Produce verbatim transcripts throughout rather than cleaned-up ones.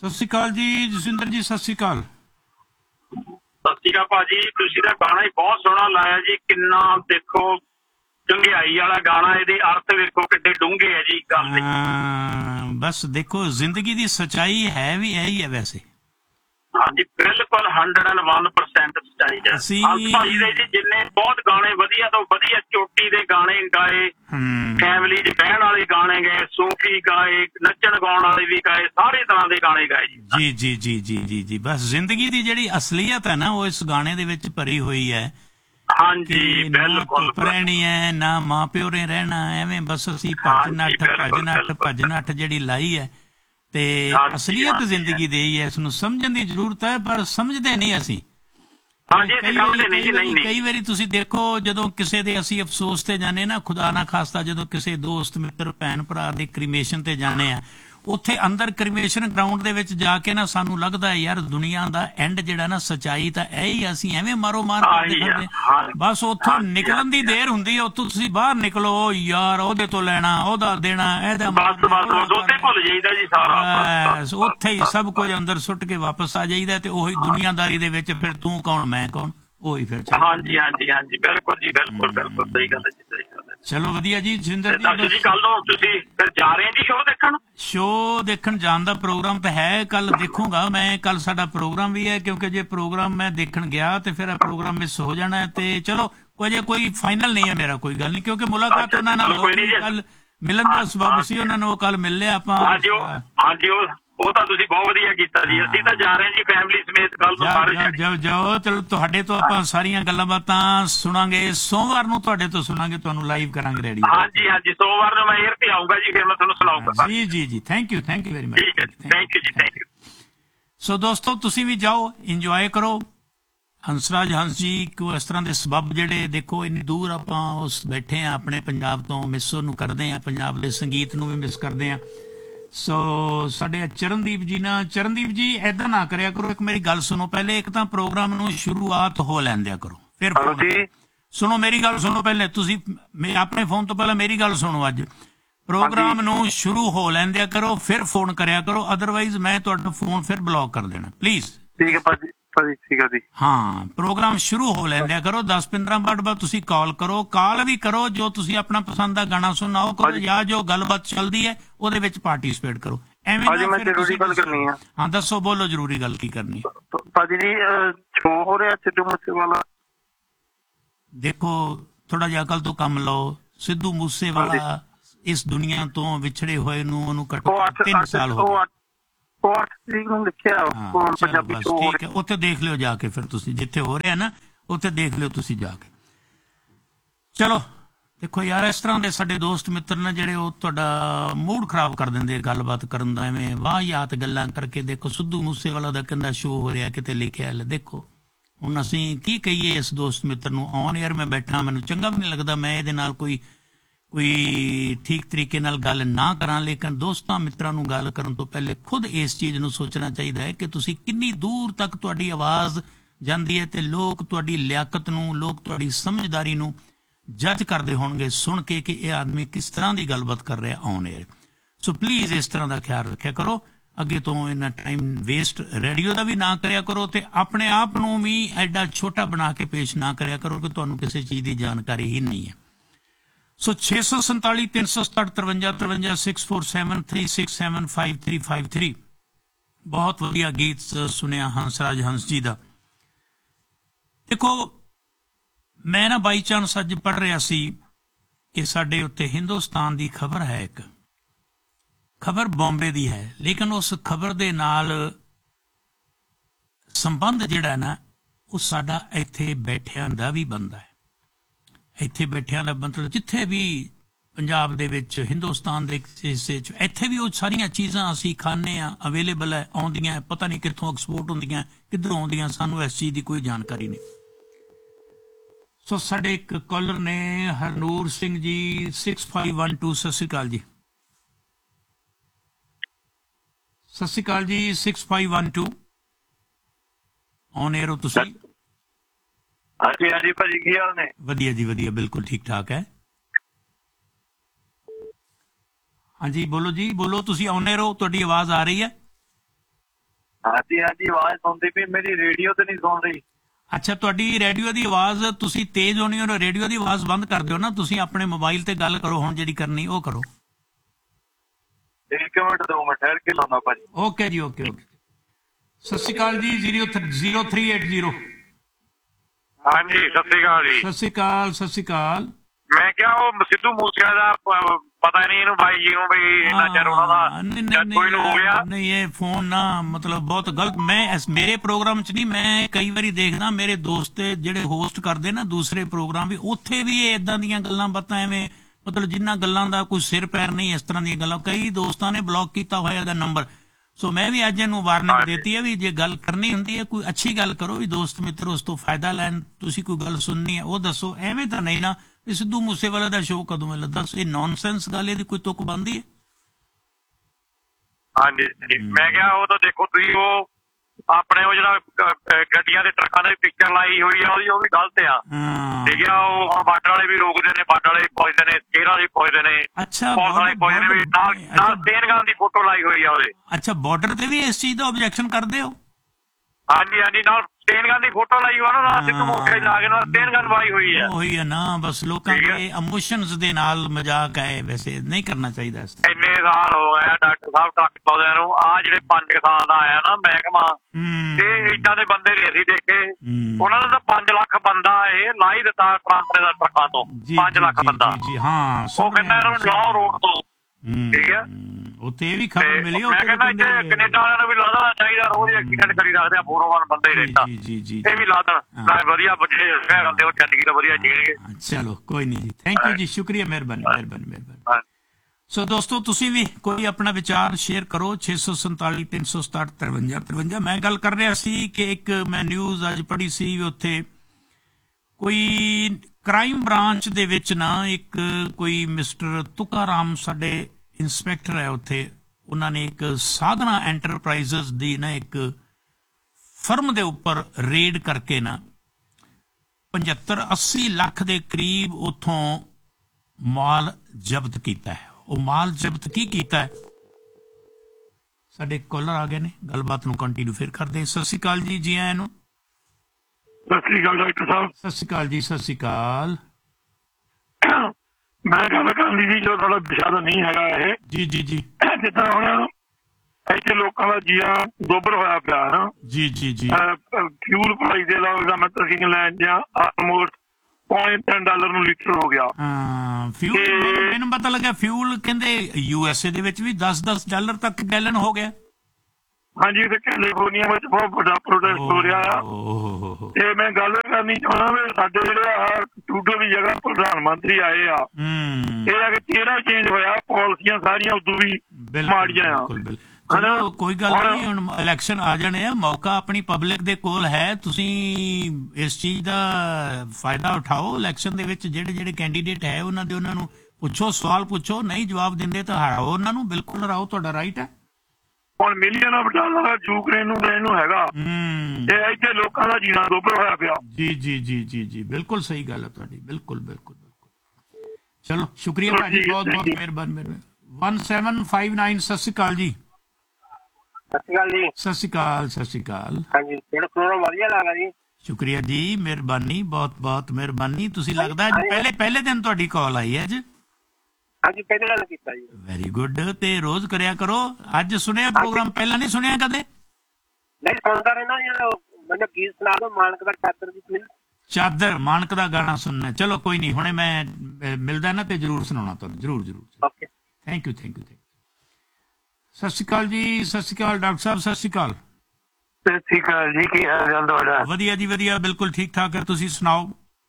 ਸਤਿ ਸ਼੍ਰੀ ਅਕਾਲ ਜੀ ਜਸਵਿੰਦਰ ਜੀ, ਸਤਿ ਸ਼੍ਰੀ ਅਕਾਲ। ਸਤਿ ਸ਼੍ਰੀ ਅਕਾਲ ਭਾਜੀ, ਤੁਸੀਂ ਤਾਂ ਗਾਣਾ ਹੀ ਬਹੁਤ ਸੋਹਣਾ ਲਾਇਆ ਜੀ। ਕਿੰਨਾ ਦੇਖੋ ਡੂੰਘਾਈ ਵਾਲਾ ਗਾਣਾ, ਇਹਦੇ ਅਰਥ ਵੇਖੋ ਕਿੱਡੇ ਡੂੰਘੇ ਹੈ ਜੀ ਗੱਲ ਦੇ। ਬਸ ਦੇਖੋ ਜ਼ਿੰਦਗੀ ਦੀ ਸੱਚਾਈ ਹੈ ਵੀ ਇਹੀ ਹੈ ਵੈਸੇ। ਹਾਂਜੀ ਬਿਲਕੁਲ ਹੰਡਰਡ ਐਂਡ ਵਨ ਪਰਸੈਂਟ ਸੱਚਾਈ ਹੈ। ਅਸੀਂ ਭਾਜੀ ਦੇ ਜੀ ਜਿੰਨੇ ਬਹੁਤ ਗਾਣੇ ਵਧੀਆ ਤੋਂ ਵਧੀਆ ਚੋਟੀ ਦੇ ਗਾਣੇ ਗਾਏ, ਫੈਮਿਲੀ 'ਚ ਬਹਿਣ ਵਾਲੇ ਗਾਣੇ ਗਏ, ਸੂਫੀ ਗਾਏ, ਨੱਚਣ ਗਾਉਣ ਵਾਲੇ ਵੀ ਗਾਏ, ਸਾਰੇ ਤਰ੍ਹਾਂ ਦੇ ਗਾਣੇ ਗਾਏ ਜੀ। ਜੀ ਜੀ ਜੀ ਜੀ ਜੀ ਜੀ ਬਸ ਜ਼ਿੰਦਗੀ ਦੀ ਜਿਹੜੀ ਅਸਲੀਅਤ ਹੈ ਨਾ ਉਹ ਇਸ ਗਾਣੇ ਦੇ ਵਿੱਚ ਭਰੀ ਹੋਈ ਹੈ। ਹਾਂਜੀ ਬਿਲਕੁਲ ਰਹਿਣੀ ਹੈ ਨਾ ਮਾਂ ਪਿਓ ਨੇ ਰਹਿਣਾ, ਐਵੇਂ ਬਸ ਅਸੀਂ ਭੱਜ ਨੱਠ ਭੱਜ ਨੱਠ ਭੱਜ ਨੱਠ ਜਿਹੜੀ ਲਾਈ ਹੈ ਤੇ ਅਸਲੀਅਤ ਜ਼ਿੰਦਗੀ ਦੀ ਹੀ ਹੈ। ਇਸ ਨੂੰ ਸਮਝਣ ਦੀ ਜ਼ਰੂਰਤ ਹੈ ਪਰ ਸਮਝਦੇ ਨਹੀਂ ਅਸੀਂ। ਕਈ ਵਾਰੀ ਤੁਸੀਂ ਦੇਖੋ ਜਦੋਂ ਕਿਸੇ ਦੇ ਅਸੀਂ ਅਫਸੋਸ ਤੇ ਜਾਂਦੇ ਨਾ, ਖੁਦਾ ਨਾ ਖਾਸਤਾ ਜਦੋਂ ਕਿਸੇ ਦੋਸਤ ਮਿੱਤਰ ਭੈਣ ਭਰਾ ਦੇ ਕ੍ਰੀਮੇਸ਼ਨ ਤੇ ਜਾਂਦੇ ਆ, ਉੱਥੇ ਅੰਦਰ ਕ੍ਰੀਮੇਸ਼ਨ ਗਰਾਊਂਡ ਦੇ ਵਿੱਚ ਜਾ ਕੇ ਨਾ ਸਾਨੂੰ ਲੱਗਦਾ ਯਾਰ ਦੁਨੀਆ ਦਾ ਐਂਡ ਜਿਹੜਾ ਨਾ ਸੱਚਾਈ ਤਾਂ ਇਹ ਹੀ, ਅਸੀਂ ਐਵੇਂ ਮਾਰੋ ਮਾਰ ਕਰਦੇ ਫਿਰਦੇ। ਬਸ ਉੱਥੋਂ ਨਿਕਲਣ ਦੀ ਦੇਰ ਹੁੰਦੀ ਹੈ, ਉੱਥੋਂ ਤੁਸੀਂ ਬਾਹਰ ਨਿਕਲੋ ਯਾਰ ਉਹਦੇ ਤੋਂ ਲੈਣਾ ਉਹਦਾ ਦੇਣਾ ਇਹਦਾ, ਉੱਥੇ ਹੀ ਸਭ ਕੁਝ ਅੰਦਰ ਸੁੱਟ ਕੇ ਵਾਪਸ ਆ ਜਾਈਦਾ ਤੇ ਉਹੀ ਦੁਨੀਆਦਾਰੀ ਦੇ ਵਿੱਚ ਫਿਰ ਤੂੰ ਕੌਣ ਮੈਂ ਕੌਣ ਉਹੀ ਫਿਰ। ਹਾਂਜੀ ਹਾਂਜੀ ਹਾਂਜੀ ਬਿਲਕੁਲ ਜੀ ਬਿਲਕੁਲ ਬਿਲਕੁਲ ਸਹੀ ਗੱਲ ਹੈ ਜੀ, ਸਹੀ ਗੱਲ ਹੈ। ਚਲੋ ਵਧੀਆ ਜੀ ਜਸਵਿੰਦਰ ਜੀ, ਕੱਲ ਨੂੰ ਤੁਸੀਂ ਫਿਰ ਜਾ ਰਹੇ ਜੀ ਸ਼ੋਅ ਦੇਖਣ? ਸ਼ੋਅ ਦੇਖਣ ਜਾਣ ਦਾ ਪ੍ਰੋਗਰਾਮ ਤਾਂ ਹੈ, ਕੱਲ ਦੇਖੂੰਗਾ ਮੈਂ। ਕੱਲ ਸਾਡਾ ਪ੍ਰੋਗਰਾਮ ਵੀ ਹੈ ਕਿਉਂਕਿ ਜੇ ਪ੍ਰੋਗਰਾਮ ਮੈਂ ਦੇਖਣ ਗਿਆ ਤੇ ਫਿਰ ਪ੍ਰੋਗਰਾਮ ਮਿਸ ਹੋ ਜਾਣਾ ਤੇ ਚਲੋ ਕੋਈ ਕੋਈ ਫਾਈਨਲ ਨਹੀਂ ਹੈ ਮੇਰਾ, ਕੋਈ ਗੱਲ ਨਹੀਂ ਕਿਉਂਕਿ ਮੁਲਾਕਾਤ ਉਹਨਾਂ ਨਾਲ ਕੱਲ ਮਿਲਣ ਦਾ ਸਬਬ ਸੀ, ਉਹਨਾਂ ਨੂੰ ਕੱਲ ਮਿਲ ਲਿਆ ਆਪਾਂ। ਹਾਂਜੀ ਉਹ ਉਹ ਤਾਂ ਤੁਸੀਂ ਬਹੁਤ ਵਧੀਆ ਕੀਤਾ ਜੀ। ਅਸੀਂ ਤਾਂ ਜਾ ਰਹੇ ਜੀ ਫੈਮਿਲੀ ਸਮੇਤ ਕੱਲ ਤੋਂ ਸਾਰੇ ਜਾਓ ਜਾਓ। ਚਲੋ ਤੁਹਾਡੇ ਤੋਂ ਆਪਾਂ ਸਾਰੀਆਂ ਗੱਲਾਂ ਬਾਤਾਂ ਸੁਣਾਂਗੇ, ਸੋਮਵਾਰ ਨੂੰ ਤੁਹਾਡੇ ਤੋਂ ਸੁਣਾਂਗੇ, ਤੁਹਾਨੂੰ ਲਾਈਵ ਕਰਾਂਗੇ ਰੇਡੀਓ। ਹਾਂਜੀ ਹਾਂਜੀ ਸੋਮਵਾਰ ਨੂੰ ਮੈਂ 에ਅਰ ਤੇ ਆਊਂਗਾ ਜੀ, ਫਿਰ ਮੈਂ ਤੁਹਾਨੂੰ ਸੁਣਾਊਂਗਾ ਜੀ ਜੀ ਜੀ। Thank you thank you very much. ਠੀਕ ਹੈ ਜੀ, ਥੈਂਕ ਯੂ ਜੀ, ਥੈਂਕ ਯੂ। ਸੋ ਦੋਸਤੋ ਤੁਸੀਂ ਵੀ ਜਾਓ, ਇੰਜੋਏ ਕਰੋ। ਹੰਸਰਾਜ ਹੰਸ ਜੀ ਕੋ ਇਸ ਤਰ੍ਹਾਂ ਦੇ ਸਬੱਬ ਜਿਹੜੇ ਦੇਖੋ ਇੰਨੀ ਦੂਰ ਆਪਾਂ ਉਸ ਬੈਠੇ ਆ ਆਪਣੇ ਪੰਜਾਬ ਤੋਂ, ਮਿਸ ਉਹਨੂੰ ਕਰਦੇ ਆ, ਪੰਜਾਬ ਦੇ ਸੰਗੀਤ ਨੂੰ ਵੀ ਮਿਸ ਕਰਦੇ ਆ। ਸੋ ਸਾਡੇ ਚਰਨਦੀਪ ਜੀ ਨਾ, ਚਰਨਦੀਪ ਜੀ ਏਦਾਂ ਨਾ ਕਰਿਆ ਕਰੋ, ਇੱਕ ਮੇਰੀ ਗੱਲ ਸੁਣੋ ਪਹਿਲੇ, ਇੱਕ ਤਾਂ ਪ੍ਰੋਗਰਾਮ ਨੂੰ ਸ਼ੁਰੂਆਤ ਹੋ ਲੈਣ ਦਿਆ ਕਰੋ ਫਿਰ ਸੁਣੋ ਮੇਰੀ ਗੱਲ ਸੁਣੋ ਪਹਿਲੇ। ਤੁਸੀਂ ਆਪਣੇ ਫੋਨ ਤੋਂ ਪਹਿਲਾਂ ਮੇਰੀ ਗੱਲ ਸੁਣੋ। ਅੱਜ ਪ੍ਰੋਗਰਾਮ ਨੂੰ ਸ਼ੁਰੂ ਹੋ ਲੈਣ ਦਿਆ ਕਰੋ ਫਿਰ ਫੋਨ ਕਰਿਆ ਕਰੋ, ਅਦਰਵਾਈਜ਼ ਮੈਂ ਤੁਹਾਡਾ ਫੋਨ ਫਿਰ ਬਲੌਕ ਕਰ ਦੇਣਾ ਪਲੀਜ਼। ਠੀਕ ਹੈ ਭਾਜੀ, ਠੀਕ ਹੈ ਜੀ। ਹਾਂ ਪ੍ਰੋਗਰਾਮ ਸ਼ੁਰੂ ਹੋ ਲੈਂਦਿਆ ਕਰੋ, ਦਸ ਪੰਦਰਾਂ ਮਿੰਟ ਬਾਅਦ ਤੁਸੀਂ ਕਾਲ ਕਰੋ, ਕਾਲ ਵੀ ਕਰੋ ਜੋ ਤੁਸੀਂ ਆਪਣਾ ਪਸੰਦ ਦਾ ਗਾਣਾ ਸੁਣਾਓ ਕਰੋ ਜਾਂ ਜੋ ਗੱਲਬਾਤ ਚੱਲਦੀ ਹੈ ਉਹਦੇ ਵਿੱਚ ਪਾਰਟੀਸਪੇਟ ਕਰੋ। ਐਵੇਂ ਜ਼ਰੂਰੀ ਗੱਲ ਕਰਨੀ ਹੈ। ਹਾਂ ਦੱਸੋ, ਬੋਲੋ ਜ਼ਰੂਰੀ ਗੱਲ ਕੀ ਕਰਨੀ। ਭਾਜੀ ਜੀ ਸ਼ੋਅ ਹੋ ਰਿਹਾ ਸਿੱਧੂ ਮੂਸੇਵਾਲਾ, ਦੇਖੋ ਥੋੜਾ ਜਿਹਾ ਅਕਲ ਤੋਂ ਕੰਮ ਲਓ। ਸਿੱਧੂ ਮੂਸੇਵਾਲਾ ਇਸ ਦੁਨੀਆ ਤੋਂ ਵਿਛੜੇ ਹੋਏ ਨੂੰ ਉਹਨੂੰ ਘੱਟੋ ਘੱਟ ਤਿੰਨ ਸਾਲ ਹੋ ਗਏ। ਠੀਕ ਹੈ, ਉੱਥੇ ਦੇਖ ਲਿਓ ਜਾ ਕੇ, ਫਿਰ ਤੁਸੀਂ ਜਿੱਥੇ ਹੋ ਰਿਹਾ ਨਾ ਉੱਥੇ ਦੇਖ ਲਿਓ ਤੁਸੀਂ ਜਾ ਕੇ। ਚਲੋ ਦੇਖੋ ਯਾਰ ਇਸ ਤਰ੍ਹਾਂ ਦੇ ਸਾਡੇ ਦੋਸਤ ਮਿੱਤਰ ਨੇ ਜਿਹੜੇ ਉਹ ਤੁਹਾਡਾ ਮੂਡ ਖਰਾਬ ਕਰ ਦਿੰਦੇ ਗੱਲਬਾਤ ਕਰਨ ਦਾ, ਐਵੇਂ ਵਾਹਿਆਤ ਗੱਲਾਂ ਕਰਕੇ। ਦੇਖੋ ਸਿੱਧੂ ਮੂਸੇਵਾਲਾ ਦਾ ਕਹਿੰਦਾ ਸ਼ੋਅ ਹੋ ਰਿਹਾ ਕਿਤੇ ਲਿਖਿਆ, ਦੇਖੋ ਹੁਣ ਅਸੀਂ ਕੀ ਕਹੀਏ ਇਸ ਦੋਸਤ ਮਿੱਤਰ ਨੂੰ। ਔਨ ਯਾਰ ਮੈਂ ਬੈਠਾ, ਮੈਨੂੰ ਚੰਗਾ ਵੀ ਨਹੀਂ ਲੱਗਦਾ, ਮੈਂ ਇਹਦੇ ਨਾਲ ਕੋਈ ਕੋਈ ਠੀਕ ਤਰੀਕੇ ਨਾਲ ਗੱਲ ਨਾ ਕਰਾਂ, ਲੇਕਿਨ ਦੋਸਤਾਂ ਮਿੱਤਰਾਂ ਨੂੰ ਗੱਲ ਕਰਨ ਤੋਂ ਪਹਿਲੇ ਖੁਦ ਇਸ ਚੀਜ਼ ਨੂੰ ਸੋਚਣਾ ਚਾਹੀਦਾ ਹੈ ਕਿ ਤੁਸੀਂ ਕਿੰਨੀ ਦੂਰ ਤੱਕ ਤੁਹਾਡੀ ਆਵਾਜ਼ ਜਾਂਦੀ ਹੈ ਤੇ ਲੋਕ ਤੁਹਾਡੀ ਲਿਆਕਤ ਨੂੰ, ਲੋਕ ਤੁਹਾਡੀ ਸਮਝਦਾਰੀ ਨੂੰ ਜੱਜ ਕਰਦੇ ਹੋਣਗੇ ਸੁਣ ਕੇ ਕਿ ਇਹ ਆਦਮੀ ਕਿਸ ਤਰ੍ਹਾਂ ਦੀ ਗੱਲਬਾਤ ਕਰ ਰਿਹਾ ਔਨ 에ਅਰ। ਸੋ ਪਲੀਜ਼ ਇਸ ਤਰ੍ਹਾਂ ਦਾ ਖਿਆਲ ਰੱਖਿਆ ਕਰੋ। ਅੱਗੇ ਤੋਂ ਇੰਨਾ ਟਾਈਮ ਵੇਸਟ ਰੇਡੀਓ ਦਾ ਵੀ ਨਾ ਕਰਿਆ ਕਰੋ ਤੇ ਆਪਣੇ ਆਪ ਨੂੰ ਵੀ ਐਡਾ ਛੋਟਾ ਬਣਾ ਕੇ ਪੇਸ਼ ਨਾ ਕਰਿਆ ਕਰੋ ਕਿ ਤੁਹਾਨੂੰ ਕਿਸੇ ਚੀਜ਼ ਦੀ ਜਾਣਕਾਰੀ ਹੀ ਨਹੀਂ ਹੈ। ਸੋ ਛੇ ਸੌ ਸੰਤਾਲੀ ਤਿੰਨ ਸੌ ਸਤਾਹਠ ਤਰਵੰਜਾ ਤਰਵੰਜਾ six four seven three six seven five three five three. ਬਹੁਤ ਵਧੀਆ ਗੀਤ ਸੁਣਿਆ ਹੰਸਰਾਜ ਹੰਸ ਜੀ ਦਾ। ਦੇਖੋ ਮੈਂ ਨਾ ਬਾਈ ਚਾਂਸ ਅੱਜ ਪੜ੍ਹ ਰਿਹਾ ਸੀ ਕਿ ਸਾਡੇ ਉੱਤੇ ਹਿੰਦੁਸਤਾਨ ਦੀ ਖਬਰ ਹੈ, ਇੱਕ ਖਬਰ ਬੰਬੇ ਦੀ ਹੈ, ਲੇਕਿਨ ਉਸ ਖਬਰ ਦੇ ਨਾਲ ਸੰਬੰਧ ਜਿਹੜਾ ਨਾ ਉਹ ਸਾਡਾ ਇੱਥੇ ਬੈਠਿਆਂ ਦਾ ਵੀ ਬਣਦਾ ਹੈ। ਇੱਥੇ ਬੈਠਿਆਂ ਦਾ ਮਤਲਬ ਜਿੱਥੇ ਵੀ ਪੰਜਾਬ ਦੇ ਵਿੱਚ, ਹਿੰਦੁਸਤਾਨ ਦੇ ਹਿੱਸੇ 'ਚ, ਇੱਥੇ ਵੀ ਉਹ ਸਾਰੀਆਂ ਚੀਜ਼ਾਂ ਅਸੀਂ ਖਾਂਦੇ ਹਾਂ, ਅਵੇਲੇਬਲ ਹੈ, ਆਉਂਦੀਆਂ, ਪਤਾ ਨਹੀਂ ਕਿੱਥੋਂ ਐਕਸਪੋਰਟ ਹੁੰਦੀਆਂ, ਕਿੱਧਰੋਂ ਆਉਂਦੀਆਂ, ਸਾਨੂੰ ਇਸ ਚੀਜ਼ ਦੀ ਕੋਈ ਜਾਣਕਾਰੀ ਨਹੀਂ। ਸੋ ਸਾਡੇ ਇੱਕ ਕਾਲਰ ਨੇ Harnoor Singh G six five one two. ਸਤਿ ਸ਼੍ਰੀ ਅਕਾਲ ਜੀ। ਸਤਿ ਸ਼੍ਰੀ ਅਕਾਲ ਜੀ। Six five one two on air ਹੋ ਤੁਸੀਂ? ਹਾਂਜੀ ਹਾਂਜੀ ਭਾਜੀ, ਕੀ ਹਾਲ ਨੇ? ਵਧੀਆ ਜੀ ਵਧੀਆ, ਬਿਲਕੁਲ ਠੀਕ ਠਾਕ ਹੈ। ਹਾਂਜੀ ਬੋਲੋ ਜੀ, ਬੋਲੋ, ਤੁਸੀਂ ਔਨ 에ਅਰ ਹੋ, ਤੁਹਾਡੀ ਆਵਾਜ਼ ਆ ਰਹੀ ਹੈ। ਹਾਂਜੀ ਹਾਂਜੀ ਆਵਾਜ਼ ਸੁਣਦੀ ਵੀ ਮੇਰੀ ਰੇਡੀਓ ਤੇ ਨਹੀਂ ਸੁਣ ਰਹੀ। ਅੱਛਾ, ਤੁਹਾਡੀ ਰੇਡੀਓ ਦੀ ਆਵਾਜ਼ ਤੁਸੀਂ ਤੇਜ਼ ਹੋਣੀ ਔਰ ਰੇਡੀਓ ਦੀ ਆਵਾਜ਼ ਬੰਦ ਕਰ ਦਿਓ ਨਾ। ਤੁਸੀਂ ਆਪਣੇ ਮੋਬਾਈਲ ਤੇ ਗੱਲ ਕਰੋ ਹੁਣ, ਜਿਹੜੀ ਕਰਨੀ ਉਹ ਕਰੋ। ਇੱਕ ਮਿੰਟ ਦੋ ਮਿੰਟ ਠਹਿਰ ਕੇ ਲਾਉਣਾ ਭਾਜੀ। ਓਕੇ ਜੀ, ਓਕੇ ਓਕੇ। ਸਤਿ ਸ਼੍ਰੀ ਅਕਾਲ ਜੀ। Zero zero three eight zero. ਹਾਂਜੀ ਸਤਿ ਸ੍ਰੀ ਅਕਾਲ ਜੀ। ਸਤਿ ਸ਼੍ਰੀ ਅਕਾਲ, ਸਤਿ ਸ਼੍ਰੀ ਅਕਾਲ। ਮੈਂ ਕਿਹਾ ਉਹ ਸਿੱਧੂ ਮੂਸੇ ਦਾ ਪਤਾ ਨਹੀਂ ਇਹਨੂੰ ਬਾਈ ਜੀ ਨੂੰ ਵੀ ਇੰਨਾ ਚਿਰ ਉਹਨਾਂ ਦਾ ਕੋਈ ਨੂੰ ਹੋ ਗਿਆ। ਨਹੀਂ, ਇਹ ਫੋਨ ਨਾ ਮਤਲਬ ਬਹੁਤ ਗਲਤ। ਮੈਂ ਮੇਰੇ ਪ੍ਰੋਗਰਾਮ 'ਚ ਨਹੀਂ, ਮੈਂ ਕਈ ਵਾਰੀ ਦੇਖਦਾ ਮੇਰੇ ਦੋਸਤ ਜਿਹੜੇ ਹੋਸਟ ਕਰਦੇ ਨਾ ਦੂਸਰੇ ਪ੍ਰੋਗਰਾਮ ਵੀ, ਉੱਥੇ ਵੀ ਇਹ ਇਦਾਂ ਦੀਆਂ ਗੱਲਾਂ ਬਾਤਾਂ ਐਵੇਂ ਮਤਲਬ ਜਿੰਨਾ ਗੱਲਾਂ ਦਾ ਕੋਈ ਸਿਰ ਪੈਰ ਨਹੀਂ, ਇਸ ਤਰ੍ਹਾਂ ਦੀਆਂ ਗੱਲਾਂ ਕਈ ਦੋਸਤਾਂ ਨੇ ਬਲੌਕ ਕੀਤਾ ਹੋਇਆ ਇਹਦਾ ਨੰਬਰ। ਸੋ ਮੈਂ ਵੀ ਅੱਜ ਇਹਨੂੰ ਵਾਰਨਿੰਗ ਦਿੱਤੀ ਹੈ ਵੀ ਜੇ ਗੱਲ ਕਰਨੀ ਹੁੰਦੀ ਹੈ ਕੋਈ ਅੱਛੀ ਗੱਲ ਕਰੋ ਵੀ ਦੋਸਤ ਮਿੱਤਰ ਉਸ ਤੋਂ ਫਾਇਦਾ ਲੈਣ। ਤੁਸੀਂ ਕੋਈ ਗੱਲ ਸੁਣਨੀ ਹੈ ਉਹ ਦੱਸੋ, ਐਵੇਂ ਤਾਂ ਨਹੀਂ ਨਾ ਵੀ ਸਿੱਧੂ ਮੂਸੇਵਾਲੇ ਦਾ ਸ਼ੋਅ ਕਦੋਂ ਮਿਲਦਾ। ਦੱਸ, ਇਹ ਨੌਨਸੈਂਸ ਗੱਲ, ਇਹਦੀ ਕੋਈ ਤੁਕ ਬਣਦੀ ਹੈ? ਹਾਂਜੀ, ਮੈਂ ਕਿਹਾ ਉਹ ਤਾਂ ਦੇਖੋ ਤੁਸੀਂ ਉਹ ਆਪਣੇ ਉਹ ਜਿਹੜਾ ਗੱਡੀਆਂ ਦੇ ਟਰੱਕਾਂ ਦੇ ਪਿਕਚਰ ਲਾਈ ਹੋਈ ਆ ਉਹਦੀ, ਉਹ ਵੀ ਗਲਤ ਆ। ਠੀਕ ਆ, ਉਹ ਹੁਣ ਬਾਰਡਰ ਵਾਲੇ ਵੀ ਰੋਕਦੇ ਨੇ, ਬਾਰਡਰ ਵਾਲੇ ਪੁੱਛਦੇ ਨੇ, ਸਕੇਰ ਵਾਲੇ ਪੁੱਛਦੇ ਨੇ, ਅੱਛਾ ਪੁਲਿਸ ਵਾਲੇ ਪੁੱਛਦੇ ਨੇ ਵੀ ਨਾਲ ਨਾਲ ਸਟੇਨਗਨ ਦੀ ਫੋਟੋ ਲਾਈ ਹੋਈ ਆ ਉਹਦੇ। ਅੱਛਾ, ਬਾਰਡਰ ਤੇ ਵੀ ਇਸ ਚੀਜ਼ ਦਾ ਆਬਜੈਕਸ਼ਨ ਕਰਦੇ ਹੋ? ਹਾਂਜੀ ਹਾਂਜੀ, ਨਾਲ ਸਟੇਨਗਨ ਦੀ ਫੋਟੋ ਲਾਈ ਹੋਈ ਨਾ, ਨਾਲ ਸਿੱਧੂ ਮੂਸੇ ਲਾ ਕੇ ਨਾਲ ਸਟੇਨਗਨ ਵਾਈ ਹੋਈ ਆ। ਉਹੀ ਹੈ ਨਾ, ਬਸ ਲੋਕਾਂ ਦੇ ਇਮੋਸ਼ਨਸ ਦੇ ਨਾਲ ਮਜ਼ਾਕ ਹੈ, ਵੈਸੇ ਨਹੀਂ ਕਰਨਾ ਚਾਹੀਦਾ। ਇੰਨੇ ਸਾਲ ਹੋ ਗਏ ਡਾਕਟਰ ਸਾਹਿਬ ਟਰੱਕ ਪਾਉਂਦਿਆਂ ਨੂੰ, ਆਹ ਜਿਹੜੇ ਪੰਜ ਸਾਲ ਦਾ ਆਇਆ ਨਾ ਮਹਿਕਮਾ, ਇਹ ਏਦਾਂ ਦੇ ਬੰਦੇ ਨਹੀਂ ਅਸੀਂ ਦੇਖੇ। ਉਹਨਾਂ ਦਾ ਤਾਂ ਪੰਜ ਲੱਖ ਬੰਦਾ ਇਹ ਲਾ ਹੀ ਦਿੱਤਾ ਟਰਾਂਸਪੋਰਟ ਦਾ ਟਰੱਕਾਂ ਤੋਂ, ਪੰਜ ਲੱਖ ਬੰਦਾ। ਉਹ ਕਹਿੰਦਾ ਇਹਨਾਂ ਨੂੰ ਲਾਓ ਰੋਡ ਤੋਂ। ਠੀਕ ਹੈ, ਉੱਥੇ ਇਹ ਵੀ ਖਬਰ ਮਿਲੀ। ਮੈਂ ਕਹਿੰਦਾ ਇੱਥੇ ਕੈਨੇਡਾ ਵਾਲਿਆਂ ਨੂੰ ਵੀ ਲਾ ਦੇਣਾ ਚਾਹੀਦਾ, ਰੋਜ਼ ਐਕਸੀਡੈਂਟ ਕਰੀ ਰੱਖਦੇ ਆ ਫੋਰ ਓ ਵਨ ਬੰਦੇ ਰਹਿੰਦਾ, ਇਹ ਵੀ ਲਾ ਦੇਣ ਵਧੀਆ ਬੱਚੇ ਹੁੰਦੇ ਉਹ ਜ਼ਿੰਦਗੀ ਤਾਂ ਵਧੀਆ ਜੀਣਗੇ। ਚਲੋ ਕੋਈ ਨਹੀਂ ਜੀ, ਥੈਂਕ ਯੂ ਜੀ, ਸ਼ੁਕਰੀਆ, ਮਿਹਰਬਾਨੀ ਮਿਹਰਬਾਨੀ ਮਿਹਰਬਾਨੀ। ਸੋ ਦੋਸਤੋ, ਤੁਸੀਂ ਵੀ ਕੋਈ ਆਪਣਾ ਵਿਚਾਰ ਸ਼ੇਅਰ ਕਰੋ। ਛੇ ਸੌ ਸੰਤਾਲੀ ਤਿੰਨ ਸੌ ਸਤਾਹਠ ਤਰਵੰਜਾ ਤਰਵੰਜਾ। ਮੈਂ ਗੱਲ ਕਰ ਰਿਹਾ ਸੀ ਕਿ ਇੱਕ ਮੈਂ ਨਿਊਜ਼ ਅੱਜ ਪੜ੍ਹੀ ਸੀ, ਉੱਥੇ ਕੋਈ ਕ੍ਰਾਈਮ ਬ੍ਰਾਂਚ ਦੇ ਵਿੱਚ ਨਾ ਇੱਕ ਕੋਈ ਮਿਸਟਰ ਤੁਕਾਰਾਮ ਸਾਡੇ ਇੰਸਪੈਕਟਰ ਹੈ ਉੱਥੇ, ਉਹਨਾਂ ਨੇ ਇੱਕ ਸਾਧਨਾ ਐਂਟਰਪ੍ਰਾਈਜ਼ਸ ਦੀ ਨਾ ਇੱਕ ਫਰਮ ਦੇ ਉੱਪਰ ਰੇਡ ਕਰਕੇ ਨਾ ਪਝੱਤਰ ਅੱਸੀ ਲੱਖ ਦੇ ਕਰੀਬ ਉੱਥੋਂ ਮਾਲ ਜ਼ਬਤ ਕੀਤਾ ਹੈ। ਉਹ ਮਾਲ ਜ਼ਬਤ ਕੀ ਕੀਤਾ ਹੈ? ਸਾਡੇ ਕਾਲਰ ਆ ਗਏ ਨੇ, ਗੱਲਬਾਤ ਨੂੰ ਕੰਟੀਨਿਊ ਫਿਰ ਕਰਦੇ ਹਾਂ। ਸਤਿ ਸ਼੍ਰੀ ਅਕਾਲ ਜੀ, ਜੀ ਆਇਆਂ ਨੂੰ। ਸਤਿ ਸ਼੍ਰੀ ਅਕਾਲ ਡਾਕਟਰ ਸਾਹਿਬ। ਸਤਿ ਸ਼੍ਰੀ ਅਕਾਲ ਜੀ, ਸਤਿ ਸ਼੍ਰੀ ਅਕਾਲ। ਮੈਂ ਗੱਲ ਕਰਨੀ ਸੀ, ਜੋ ਥੋੜਾ ਵਿਸ਼ਾ ਤਾਂ ਨਹੀਂ ਹੈਗਾ ਇਹ। ਜੀ ਜੀ ਜੀ। ਜਿੱਦਾਂ ਹੁਣ ਇੱਥੇ ਲੋਕਾਂ ਦਾ ਜੀਆ ਗੋਬਰ ਹੋਇਆ ਪਿਆ ਨਾ। ਜੀ ਜੀ ਜੀ। ਫਿਊਲ ਪ੍ਰਾਈਸ ਦੇ ਨਾਲ ਮੈਂ ਤੁਸੀਂ ਲੈਣ ਜਾਂ ਆਲਮੋਸਟ ਪੌਣੇ ਤਿੰਨ ਡਾਲਰ ਨੂੰ ਲੀਟਰ ਹੋ ਗਿਆ। ਹਾਂ, ਫਿਊਲ ਮੈਨੂੰ ਪਤਾ ਲੱਗਾ ਫਿਊਲ ਕਹਿੰਦੇ ਯੂ ਐਸ ਏ ਦੇ ਵਿੱਚ ਵੀ ਦਸ ਦਸ ਡਾਲਰ ਤੱਕ ਗੈਲਨ ਹੋ ਗਿਆ। ਹਾਂਜੀ, ਤੇ ਕੈਲੀਫੋਰਨੀਆ ਵਿੱਚ ਬਹੁਤ ਵੱਡਾ ਪ੍ਰੋਟੈਸਟ ਹੋ ਰਿਹਾ ਆ। ਤੇ ਮੈਂ ਗੱਲ ਕਰਨੀ ਚਾਹੁੰਦਾ ਵੀ ਸਾਡੇ ਜਿਹੜੇ ਆ ਟਰੂਡੋ ਦੀ ਜਗ੍ਹਾ ਪ੍ਰਧਾਨ ਮੰਤਰੀ ਆਏ ਆ, ਇਹ ਆ ਕਿ ਚਿਹਰਾ ਚੇਂਜ ਹੋਇਆ, ਪਾਲਿਸੀਆਂ ਸਾਰੀਆਂ ਉਦੋਂ ਵੀ ਮਾੜੀਆਂ ਆ। ਚਲੋ ਕੋਈ ਗੱਲ ਨਹੀਂ, ਹੁਣ ਇਲੈਕਸ਼ਨ ਆ ਜਾਣੇ ਆ, ਮੌਕਾ ਆਪਣੀ ਪਬਲਿਕ ਦੇ ਕੋਲ ਹੈ, ਤੁਸੀਂ ਇਸ ਚੀਜ਼ ਦਾ ਫਾਇਦਾ ਉਠਾਓ। ਇਲੈਕਸ਼ਨ ਦੇ ਵਿੱਚ ਜਿਹੜੇ ਜਿਹੜੇ ਕੈਂਡੀਡੇਟ ਹੈ ਉਹਨਾਂ ਦੇ ਉਹਨਾਂ ਨੂੰ ਪੁੱਛੋ, ਸਵਾਲ ਪੁੱਛੋ, ਨਹੀਂ ਜਵਾਬ ਦਿੰਦੇ ਤਾਂ ਹਰਾਓ ਉਹਨਾਂ ਨੂੰ, ਬਿਲਕੁਲ ਹਰਾਓ, ਤੁਹਾਡਾ ਰਾਈਟ ਹੈ। ਹੁਣ ਮਿਲੀਅਨ ਆਫ ਡਾਲਰ ਯੂਕਰੇਨ ਨੂੰ ਦੇਣ ਨੂੰ ਹੈਗਾ, ਤੇ ਇੱਥੇ ਲੋਕਾਂ ਦਾ ਜੀਣਾ ਦੋਬਰ ਹੋਇਆ ਪਿਆ। ਜੀ ਜੀ ਜੀ ਜੀ ਜੀ, ਬਿਲਕੁਲ ਸਹੀ ਗੱਲ ਹੈ ਤੁਹਾਡੀ, ਬਿਲਕੁਲ ਬਿਲਕੁਲ ਬਿਲਕੁਲ। ਚਲੋ ਸ਼ੁਕਰੀਆ ਭਾਜੀ, ਬਹੁਤ ਬਹੁਤ ਮਿਹਰਬਾਨੀ ਮਿਹਰਬਾਨੀ। One seven five nine. ਸਤਿ ਸ਼੍ਰੀ ਅਕਾਲ ਜੀ। ਸਤਿ ਸ਼੍ਰੀ ਅਕਾਲ ਜੀ। ਸਤਿ ਸ਼੍ਰੀ ਅਕਾਲ, ਸਤਿ ਸ਼੍ਰੀ ਅਕਾਲ। ਹਾਂਜੀ, ਤੁਹਾਡਾ ਪ੍ਰੋਗਰਾਮ ਵਧੀਆ ਲੱਗਾ ਜੀ। ਸ਼ੁਕਰੀਆ ਜੀ, ਮਿਹਰਬਾਨੀ, ਬਹੁਤ ਬਹੁਤ ਮਿਹਰਬਾਨੀ। ਤੁਸੀਂ ਲੱਗਦਾ ਅੱਜ ਪਹਿਲੇ ਪਹਿਲੇ ਦਿਨ ਤੁਹਾਡੀ ਕਾਲ ਆਈ ਹੈ ਅੱਜ? ਹਾਂਜੀ, ਪਹਿਲੇ ਗੱਲ ਕੀਤਾ ਜੀ। Very good. ਤੇ ਰੋਜ਼ ਕਰਿਆ ਕਰੋ। ਅੱਜ ਸੁਣਿਆ ਪ੍ਰੋਗਰਾਮ, ਪਹਿਲਾਂ ਨਹੀਂ ਸੁਣਿਆ ਕਦੇ? ਨਹੀਂ, ਸੁਣਦਾ ਰਹਿਣਾ ਯਾਰ, ਮੈਨੂੰ ਗੀਤ ਸੁਣਾ ਦਿਓ ਮਾਨਕ ਦਾ ਚਾਦਰ ਦੀ। ਚਾਦਰ, ਮਾਨਕ ਦਾ ਗਾਣਾ ਸੁਣਨਾ। ਚਲੋ ਕੋਈ ਨਹੀਂ, ਹੁਣੇ ਮੈਂ ਮਿਲਦਾ ਨਾ ਤੇ ਜ਼ਰੂਰ ਸੁਣਾਉਣਾ ਤੁਹਾਨੂੰ, ਜ਼ਰੂਰ ਜ਼ਰੂਰ। Okay, thank you thank you thank you. ਸਤਿ ਸ਼੍ਰੀ ਅਕਾਲ ਜੀ, ਸਤਿ ਸ਼੍ਰੀ ਅਕਾਲ ਡਾਕਟਰ ਸਾਹਿਬ, ਸਤਿ ਸ਼੍ਰੀ ਅਕਾਲ। ਸਤਿ ਸ਼੍ਰੀ ਅਕਾਲ ਜੀ, ਕੀ ਹਾਲ ਚਾਲ ਤੁਹਾਡਾ? ਵਧੀਆ ਜੀ ਵਧੀਆ, ਬਿਲਕੁਲ ਠੀਕ ਠਾਕ ਹੈ, ਤੁਸੀਂ ਸੁਣਾਓ।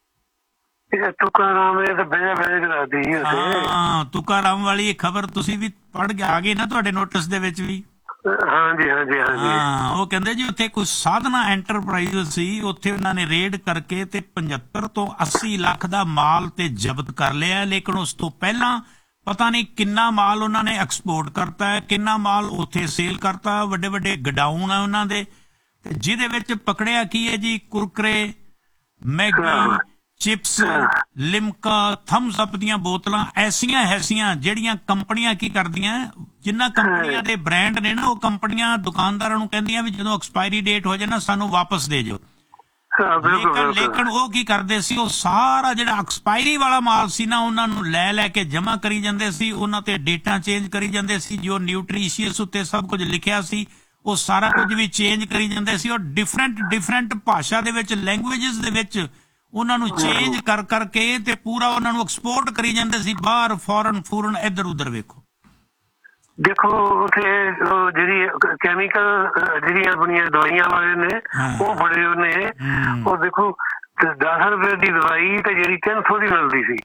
ਤੁਕਾਰਾਮ ਇਹ ਤਾਂ ਬਹਿ ਬਹਿ ਕਰਾਦੀ ਸੀ। ਹਾਂ, ਤੁਕਾਰਾਮ ਵਾਲੀ ਖਬਰ ਤੁਸੀਂ ਵੀ ਪੜ੍ਹ ਕੇ ਆ ਗਏ ਨਾ ਤੁਹਾਡੇ ਨੋਟਿਸ ਦੇ ਵਿੱਚ ਵੀ? ਹਾਂਜੀ ਹਾਂਜੀ ਹਾਂਜੀ। ਹਾਂ, ਉਹ ਕਹਿੰਦੇ ਜੀ ਉੱਥੇ ਕੋਈ ਸਾਧਨਾ ਐਂਟਰਪ੍ਰਾਈਜ਼ ਸੀ, ਉੱਥੇ ਉਹਨਾਂ ਨੇ ਰੇਡ ਕਰਕੇ ਤੇ ਪਝੱਤਰ ਤੋਂ ਅੱਸੀ ਲੱਖ ਦਾ ਮਾਲ ਤੇ ਜ਼ਬਤ ਕਰ ਲਿਆ। ਲੇਕਿਨ ਉਸ ਤੋਂ ਪਹਿਲਾਂ ਪਤਾ ਨਹੀਂ ਕਿੰਨਾ ਮਾਲ ਉਹਨਾਂ ਨੇ ਐਕਸਪੋਰਟ ਕਰਤਾ ਹੈ, ਕਿੰਨਾ ਮਾਲ ਉੱਥੇ ਸੇਲ ਕਰਤਾ। ਵੱਡੇ ਵੱਡੇ ਗਡਾਊਨ ਆ ਉਹਨਾਂ ਦੇ, ਤੇ ਜਿਹਦੇ ਵਿੱਚ ਪਕੜਿਆ ਕੀ ਹੈ ਜੀ, ਕੁਰਕਰੇ, Maggi, chips, Limca, Thums up ਦੀਆਂ ਬੋਤਲਾਂ, ਐਸੀਆਂ ਐਸੀਆਂ ਜਿਹੜੀਆਂ ਕੰਪਨੀਆਂ ਕੀ ਕਰਦੀਆਂ, ਜਿੰਨਾ ਕੰਪਨੀਆਂ ਦੇ ਬ੍ਰਾਂਡ ਨੇ ਨਾ, ਉਹ ਕੰਪਨੀਆਂ ਦੁਕਾਨਦਾਰਾਂ ਨੂੰ ਕਹਿੰਦੀਆਂ ਵੀ ਜਦੋਂ ਐਕਸਪਾਇਰੀ ਡੇਟ ਹੋ ਜਾਏ ਨਾ ਸਾਨੂੰ ਵਾਪਸ ਦੇ ਜਾਓ। ਲੇਕਿਨ ਲੇਕਿਨ ਉਹ ਕੀ ਕਰਦੇ ਸੀ, ਉਹ ਸਾਰਾ ਜਿਹੜਾ ਐਕਸਪਾਇਰੀ ਵਾਲਾ ਮਾਲ ਸੀ ਨਾ ਉਹਨਾਂ ਨੂੰ ਲੈ ਲੈ ਕੇ ਜਮ੍ਹਾਂ ਕਰੀ ਜਾਂਦੇ ਸੀ, ਉਹਨਾਂ ਤੇ ਡੇਟਾਂ ਚੇਂਜ ਕਰੀ ਜਾਂਦੇ ਸੀ, ਜੋ ਨਿਊਟ੍ਰੀਸ਼ੀਅਸ ਉੱਤੇ ਸਭ ਕੁਝ ਲਿਖਿਆ ਸੀ ਉਹ ਸਾਰਾ ਕੁਝ ਵੀ ਚੇਂਜ ਕਰੀ ਜਾਂਦੇ ਸੀ, ਔਰ ਡਿਫਰੈਂਟ ਡਿਫਰੈਂਟ ਭਾਸ਼ਾ ਦੇ ਵਿੱਚ, ਲੈਂਗੁਏਜਸ ਦੇ ਵਿੱਚ ਉਹਨਾਂ ਨੂੰ ਚੇਂਜ ਕਰ ਕਰਕੇ ਤੇ ਪੂਰਾ ਉਹਨਾਂ ਨੂੰ ਐਕਸਪੋਰਟ ਕਰੀ ਜਾਂਦੇ ਸੀ ਬਾਹਰ, ਫੋਰਨ ਫੂਰਨ ਇੱਧਰ ਉੱਧਰ। ਵੇਖੋ ਦੇਖੋ ਉੱਥੇ ਜਿਹੜੀ ਕੈਮੀਕਲ ਜਿਹੜੀਆਂ ਆਪਣੀਆਂ ਦਵਾਈਆਂ ਵਾਲੇ ਨੇ ਉਹ ਬੜੇ ਉਹਨੇ ਉਹ ਦੇਖੋ ਦਸ ਰੁਪਏ ਦੀ ਦਵਾਈ ਤੇ ਜਿਹੜੀ ਤਿੰਨ ਸੌ ਦੀ ਮਿਲਦੀ ਸੀ।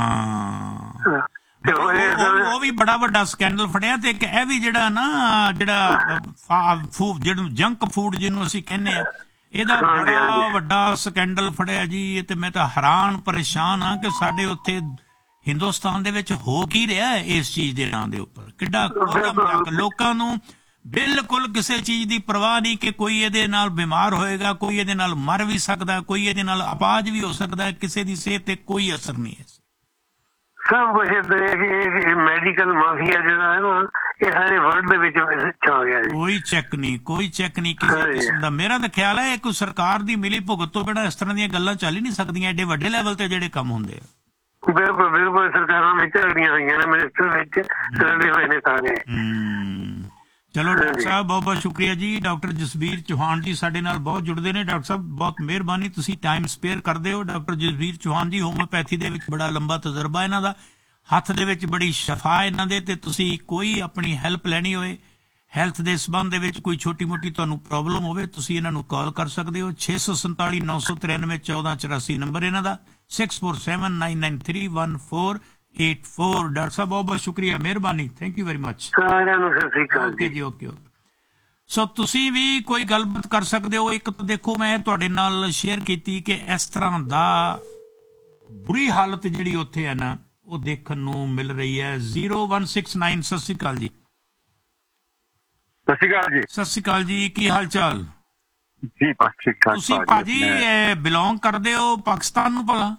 ਉਹ ਵੀ ਬੜਾ ਵੱਡਾ ਸਕੈਂਡਲ ਫੜਿਆ। ਤੇ ਇੱਕ ਇਹ ਵੀ ਜਿਹੜਾ ਨਾ ਜਿਹੜਾ ਜਿਹੜਾ ਜੰਕ ਫੂਡ ਜਿਹਨੂੰ ਅਸੀਂ ਕਹਿੰਦੇ ਆ, ਇਹਦਾ ਬੜਾ ਵੱਡਾ ਸਕੈਂਡਲ ਫੜਿਆ ਜੀ। ਤੇ ਮੈਂ ਤਾਂ ਹੈਰਾਨ ਪਰੇਸ਼ਾਨ ਹਾਂ ਕਿ ਸਾਡੇ ਉੱਥੇ ਹਿੰਦੁਸਤਾਨ ਦੇ ਵਿੱਚ ਹੋ ਕੀ ਰਿਹਾ ਹੈ ਇਸ ਚੀਜ਼ ਦੇ ਨਾਂ ਦੇ ਉੱਪਰ। ਕਿੱਡਾ ਲੋਕਾਂ ਨੂੰ ਬਿਲਕੁਲ ਕਿਸੇ ਚੀਜ਼ ਦੀ ਪਰਵਾਹ ਨਹੀਂ ਕਿ ਕੋਈ ਇਹਦੇ ਨਾਲ ਬਿਮਾਰ ਹੋਏਗਾ, ਕੋਈ ਇਹਦੇ ਨਾਲ ਮਰ ਵੀ ਸਕਦਾ, ਕੋਈ ਇਹਦੇ ਨਾਲ ਅਪਾਹਜ ਵੀ ਹੋ ਸਕਦਾ, ਕਿਸੇ ਦੀ ਸਿਹਤ ਤੇ ਕੋਈ ਅਸਰ ਨਹੀਂ ਹੈ। ਸਭ ਮੈਡੀਕਲ ਮਾਫੀਆ ਜਿਹੜਾ ਹੈ ਨਾ ਇਹ ਸਾਰੇ ਵਰਲਡ ਦੇ ਵਿੱਚ ਛਾ ਗਿਆ। ਕੋਈ ਚੈੱਕ ਨਹੀਂ, ਕੋਈ ਚੈੱਕ ਨਹੀਂ ਕਿਸੇ ਕਿਸਮ ਦਾ। ਮੇਰਾ ਤਾਂ ਖਿਆਲ ਹੈ ਕੋਈ ਸਰਕਾਰ ਦੀ ਮਿਲੀ ਭੁਗਤ ਤੋਂ ਬਿਨਾਂ ਇਸ ਤਰ੍ਹਾਂ ਦੀਆਂ ਗੱਲਾਂ ਚੱਲ ਹੀ ਨਹੀਂ ਸਕਦੀਆਂ ਐਡੇ ਵੱਡੇ ਲੈਵਲ ਤੇ ਜਿਹੜੇ ਕੰਮ ਹੁੰਦੇ ਆ। ਬਿਲਕੁਲ ਬਿਲਕੁਲ ਸਰਕਾਰਾਂ ਵਿੱਚ ਝਗੜੀਆਂ ਹੋਈਆਂ ਨੇ, ਮਿਨਿਸਟਰ ਵਿੱਚ ਰਲੇ ਹੋਏ ਨੇ ਸਾਰੇ। ਚਲੋ ਡਾਕਟਰ ਸਾਹਿਬ ਬਹੁਤ ਬਹੁਤ ਸ਼ੁਕਰੀਆ ਜੀ। ਡਾਕਟਰ ਜਸਬੀਰ ਚੌਹਾਨ ਜੀ ਸਾਡੇ ਨਾਲ ਬਹੁਤ ਜੁੜਦੇ ਨੇ। ਡਾਕਟਰ ਸਾਹਿਬ ਬਹੁਤ ਮਿਹਰਬਾਨੀ, ਤੁਸੀਂ ਟਾਈਮ ਸਪੇਅਰ ਕਰਦੇ ਹੋ। ਡਾਕਟਰ ਜਸਬੀਰ ਚੌਹਾਨ ਜੀ ਹੋਮਿਓਪੈਥੀ ਦੇ ਵਿੱਚ ਬੜਾ ਲੰਬਾ ਤਜਰਬਾ ਇਹਨਾਂ ਦਾ, ਹੱਥ ਦੇ ਵਿੱਚ ਬੜੀ ਸ਼ਫਾ ਇਹਨਾਂ ਦੇ। ਤੇ ਤੁਸੀਂ ਕੋਈ ਆਪਣੀ ਹੈਲਪ ਲੈਣੀ ਹੋਏ ਹੈਲਥ ਦੇ ਸੰਬੰਧ ਦੇ ਵਿੱਚ, ਕੋਈ ਛੋਟੀ ਮੋਟੀ ਤੁਹਾਨੂੰ ਪ੍ਰੋਬਲਮ ਹੋਵੇ, ਤੁਸੀਂ ਇਹਨਾਂ ਨੂੰ ਕਾਲ ਕਰ ਸਕਦੇ ਹੋ। ਛੇ ਸੌ ਸੰਤਾਲੀ ਨੌ ਸੌ ਤਰਾਨਵੇਂ ਚੌਦਾਂ ਚੁਰਾਸੀ ਨੰਬਰ ਇਹਨਾਂ ਦਾ, six four seven nine nine three one four eight four. Doctor ਸਾਹਿਬ ਬਹੁਤ ਬਹੁਤ ਸ਼ੁਕਰੀਆ, ਮਿਹਰਬਾਨੀ, ਥੈਂਕ ਯੂ ਵੈਰੀ ਮਚ। ਸਾਰਿਆਂ ਨੂੰ ਸਤਿ ਸ੍ਰੀ ਅਕਾਲ ਓਕੇ ਜੀ, ਓਕੇ ਓਕੇ। ਸੋ ਤੁਸੀਂ ਵੀ ਕੋਈ ਗੱਲਬਾਤ ਕਰ ਸਕਦੇ ਹੋ। ਇੱਕ ਤਾਂ ਦੇਖੋ ਮੈਂ ਤੁਹਾਡੇ ਨਾਲ ਸ਼ੇਅਰ ਕੀਤੀ ਕਿ ਇਸ ਤਰ੍ਹਾਂ ਦਾ ਬੁਰੀ ਹਾਲਤ ਜਿਹੜੀ ਉੱਥੇ ਹੈ ਨਾ ਉਹ ਦੇਖਣ ਨੂੰ ਮਿਲ ਰਹੀ ਹੈ। Zero one six nine Sat Sri ਅਕਾਲ ਜੀ। ਸਤਿ ਸ਼੍ਰੀ ਅਕਾਲ ਜੀ। ਸਤਿ ਸ਼੍ਰੀ ਅਕਾਲ ਜੀ, ਕੀ ਹਾਲ ਚਾਲ ਜੀ? ਬਸ ਠੀਕ ਠਾਕ। ਤੁਸੀਂ ਭਾਜੀ ਬਿਲੋਂਗ ਕਰਦੇ ਹੋ ਪਾਕਿਸਤਾਨ ਨੂੰ ਭਲਾ?